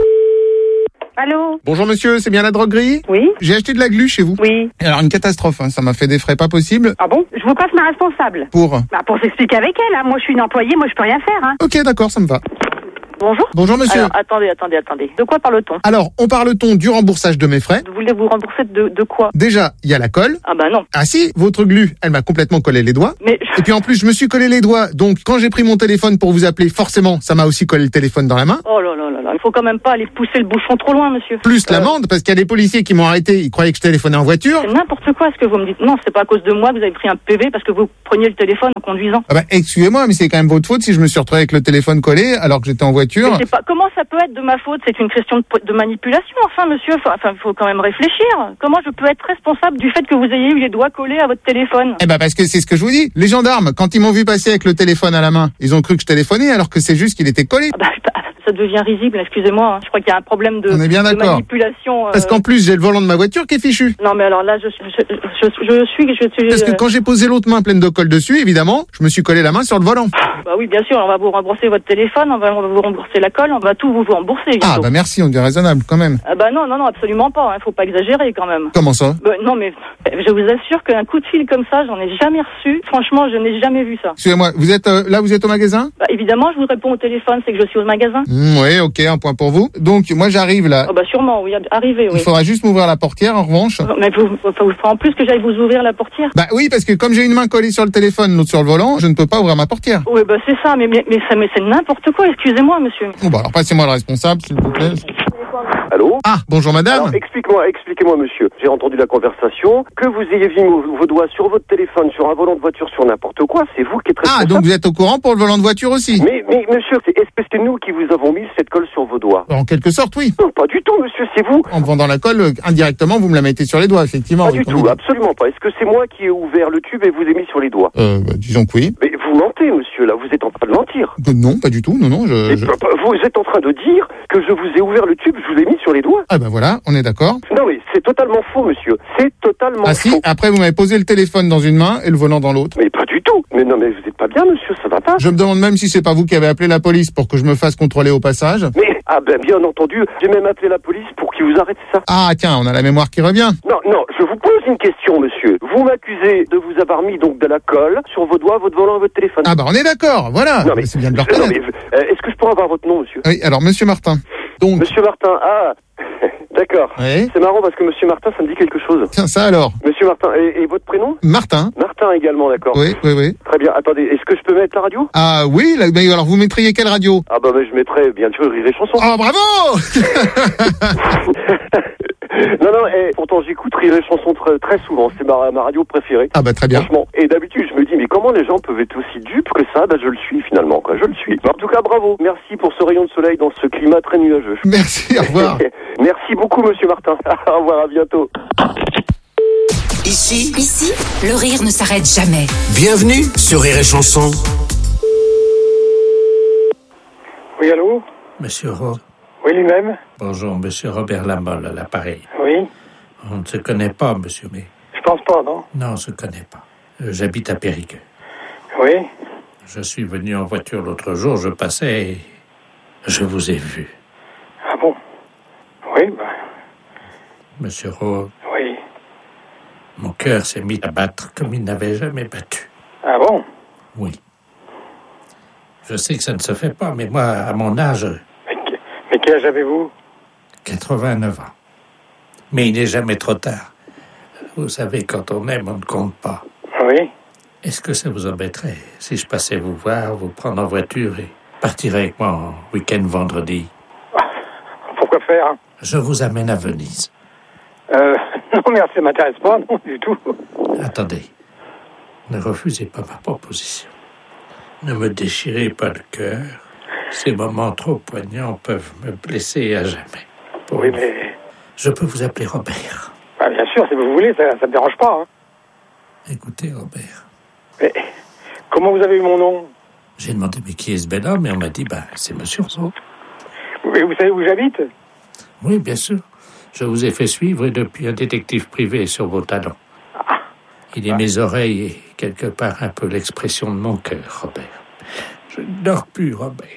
Allô? Bonjour monsieur, c'est bien la droguerie? Oui. J'ai acheté de la glu chez vous. Oui. Alors une catastrophe, hein, ça m'a fait des frais pas possibles. Ah bon? Je vous passe ma responsable. Pour? Pour s'expliquer avec elle, hein. Moi je suis une employée, moi je peux rien faire, hein. Ok, d'accord, ça me va. Bonjour. Bonjour monsieur. Alors, attendez. De quoi parle-t-on? Alors, on parle-t-on du remboursage de mes frais? Vous voulez vous rembourser de quoi? Déjà, il y a la colle. Ah bah non. Ah si, votre glu, elle m'a complètement collé les doigts. Mais... Et puis en plus, je me suis collé les doigts, donc quand j'ai pris mon téléphone pour vous appeler, forcément, ça m'a aussi collé le téléphone dans la main. Oh là là là là, il faut quand même pas aller pousser le bouchon trop loin, monsieur. Plus l'amende, parce qu'il y a des policiers qui m'ont arrêté, ils croyaient que je téléphonais en voiture. C'est n'importe quoi ce que vous me dites. Non, c'est pas à cause de moi que vous avez pris un PV parce que vous preniez le téléphone en conduisant. Ah bah, excusez-moi, mais c'est quand même votre faute si je me suis retrouvé avec le téléphone collé alors que j'étais en voiture. Mais c'est pas... Comment ça peut être de ma faute? C'est une question de manipulation, enfin, monsieur. Il faut quand même réfléchir. Comment je peux être responsable du fait que vous ayez eu les doigts collés à votre téléphone? Eh ben parce que c'est ce que je vous dis. Les gendarmes, quand ils m'ont vu passer avec le téléphone à la main, ils ont cru que je téléphonais alors que c'est juste qu'il était collé. Ah bah, ça devient risible, excusez-moi. Je crois qu'il y a un problème de manipulation. Parce qu'en plus, j'ai le volant de ma voiture qui est fichu. Non, mais alors là, je suis... Parce que quand j'ai posé l'autre main pleine de colle dessus, évidemment, je me suis collé la main sur le volant. Bah oui, bien sûr, on va vous rembourser votre téléphone, on va vous rembourser la colle, on va tout vous rembourser bientôt. Ah bah merci, on est raisonnable quand même. Ah bah non, absolument pas, faut pas exagérer quand même. Comment ça? Non mais, je vous assure qu'un coup de fil comme ça, j'en ai jamais reçu. Franchement, je n'ai jamais vu ça. Excusez-moi, vous êtes au magasin? Bah évidemment, je vous réponds au téléphone, c'est que je suis au magasin. Oui, ok, un point pour vous. Donc moi j'arrive là. Oh bah sûrement, oui, arrivez, oui. Il faudra juste m'ouvrir la portière en revanche. Mais vous en plus que j'aille vous ouvrir la portière. Bah oui, parce que comme j'ai une main collée sur le téléphone, l'autre sur le volant, je ne peux pas ouvrir ma portière. Oui, bah c'est ça, mais c'est n'importe quoi, excusez-moi, monsieur. Bon bah alors passez-moi le responsable, s'il vous plaît. Allô? Ah, bonjour madame. Alors, expliquez-moi monsieur. J'ai entendu la conversation. Que vous ayez mis vos doigts sur votre téléphone, sur un volant de voiture, sur n'importe quoi, c'est vous qui êtes responsable. Ah, donc vous êtes au courant pour le volant de voiture aussi? Mais monsieur, est-ce que c'est nous qui vous avons mis cette colle sur vos doigts? En quelque sorte, oui. Non, pas du tout monsieur, c'est vous. En me vendant la colle, indirectement, vous me la mettez sur les doigts, effectivement. Pas du tout, absolument pas. Est-ce que c'est moi qui ai ouvert le tube et vous ai mis sur les doigts? Disons que oui. Mais vous mentez monsieur, là, vous êtes en train de mentir. Non, pas du tout, non. Vous êtes en train de dire que je vous ai ouvert le tube, je vous ai mis sur les doigts. Ah ben voilà, on est d'accord. Non mais c'est totalement faux monsieur, c'est totalement faux. Ah si, après vous m'avez posé le téléphone dans une main et le volant dans l'autre. Mais pas du tout. Mais non mais vous êtes pas bien monsieur, ça va pas. Je me demande même si c'est pas vous qui avez appelé la police pour que je me fasse contrôler au passage. Mais, bien entendu, j'ai même appelé la police pour qu'ils vous arrêtent ça. Ah tiens, on a la mémoire qui revient. Non, je vous pose une question monsieur. Vous m'accusez de vous avoir mis donc de la colle sur vos doigts, votre volant et votre téléphone. Ah bah on est d'accord, voilà. Non mais c'est bien de le reconnaître. Est-ce que je pourrais avoir votre nom monsieur? Oui, alors monsieur Martin. Donc... Monsieur Martin, d'accord. Oui. C'est marrant parce que monsieur Martin, ça me dit quelque chose. Tiens, ça alors. Monsieur Martin, et votre prénom? Martin. Martin également, d'accord. Oui. Très bien, attendez, est-ce que je peux mettre la radio? Ah oui, mais alors vous mettriez quelle radio? Ah bah je mettrais bien sûr Rire et Chanson. Ah bravo. Non, pourtant j'écoute Rire et Chanson très souvent, c'est ma radio préférée. Ah bah très bien. Franchement, et d'habitude je me dis, mais comment les gens peuvent être aussi dupes que ça? Je le suis finalement, quoi, je le suis. En tout cas, bravo, merci pour ce rayon de soleil dans ce climat très nuageux. Merci, au revoir. Merci beaucoup monsieur Martin, au revoir, à bientôt. Ici, le rire ne s'arrête jamais. Bienvenue sur Rire et Chanson. Oui, allô? Monsieur Rowe. Oui, lui-même. Bonjour, monsieur Robert Lamolle, à l'appareil. Oui. On ne se connaît pas, monsieur, mais... Je pense pas, non? Non, on ne se connaît pas. J'habite à Périgueux. Oui. Je suis venu en voiture l'autre jour, je passais et je vous ai vu. Ah bon? Oui, Monsieur Rowe. Oui. Mon cœur s'est mis à battre comme il n'avait jamais battu. Ah bon? Oui. Je sais que ça ne se fait pas, mais moi, à mon âge... Mais quel âge avez-vous? 89 ans. Mais il n'est jamais trop tard. Vous savez, quand on aime, on ne compte pas. Oui. Est-ce que ça vous embêterait si je passais vous voir, vous prendre en voiture et partir avec moi en week-end vendredi? Pourquoi faire? Je vous amène à Venise. Non, merci, ça m'intéresse pas, non, du tout. Attendez. Ne refusez pas ma proposition. Ne me déchirez pas le cœur. Ces moments trop poignants peuvent me blesser à jamais. Oui, mais... Je peux vous appeler Robert. Bien sûr, si vous voulez, ça me dérange pas. Hein. Écoutez, Robert. Mais comment vous avez eu mon nom? J'ai demandé, mais qui est ce bel homme? Et on m'a dit, c'est monsieur Rowe. Oui, vous savez où j'habite? Oui, bien sûr. Je vous ai fait suivre depuis un détective privé sur vos talons. Il est mes oreilles et quelque part un peu l'expression de mon cœur, Robert. Je ne dors plus, Robert.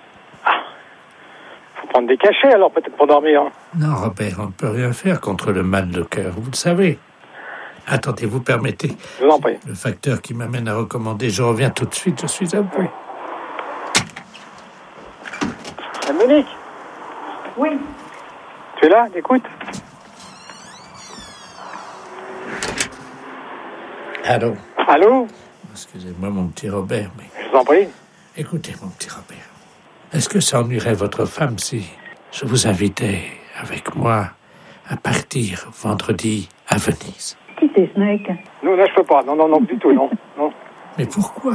Faut prendre des cachets alors peut-être pour dormir. Non, Robert, on ne peut rien faire contre le mal de cœur, vous le savez. Attendez, vous permettez. Je vous en prie. Le facteur qui m'amène à recommander, je reviens tout de suite, je suis à vous. Monique. Oui. Tu es là? Écoute. Allô? Allô? Excusez-moi, mon petit Robert, mais... Je vous en prie. Écoutez, mon petit Robert, est-ce que ça ennuierait votre femme si je vous invitais avec moi à partir vendredi à Venise? Qui c'est ce mec? Non, là, je peux pas. Non, du tout, non. Mais pourquoi?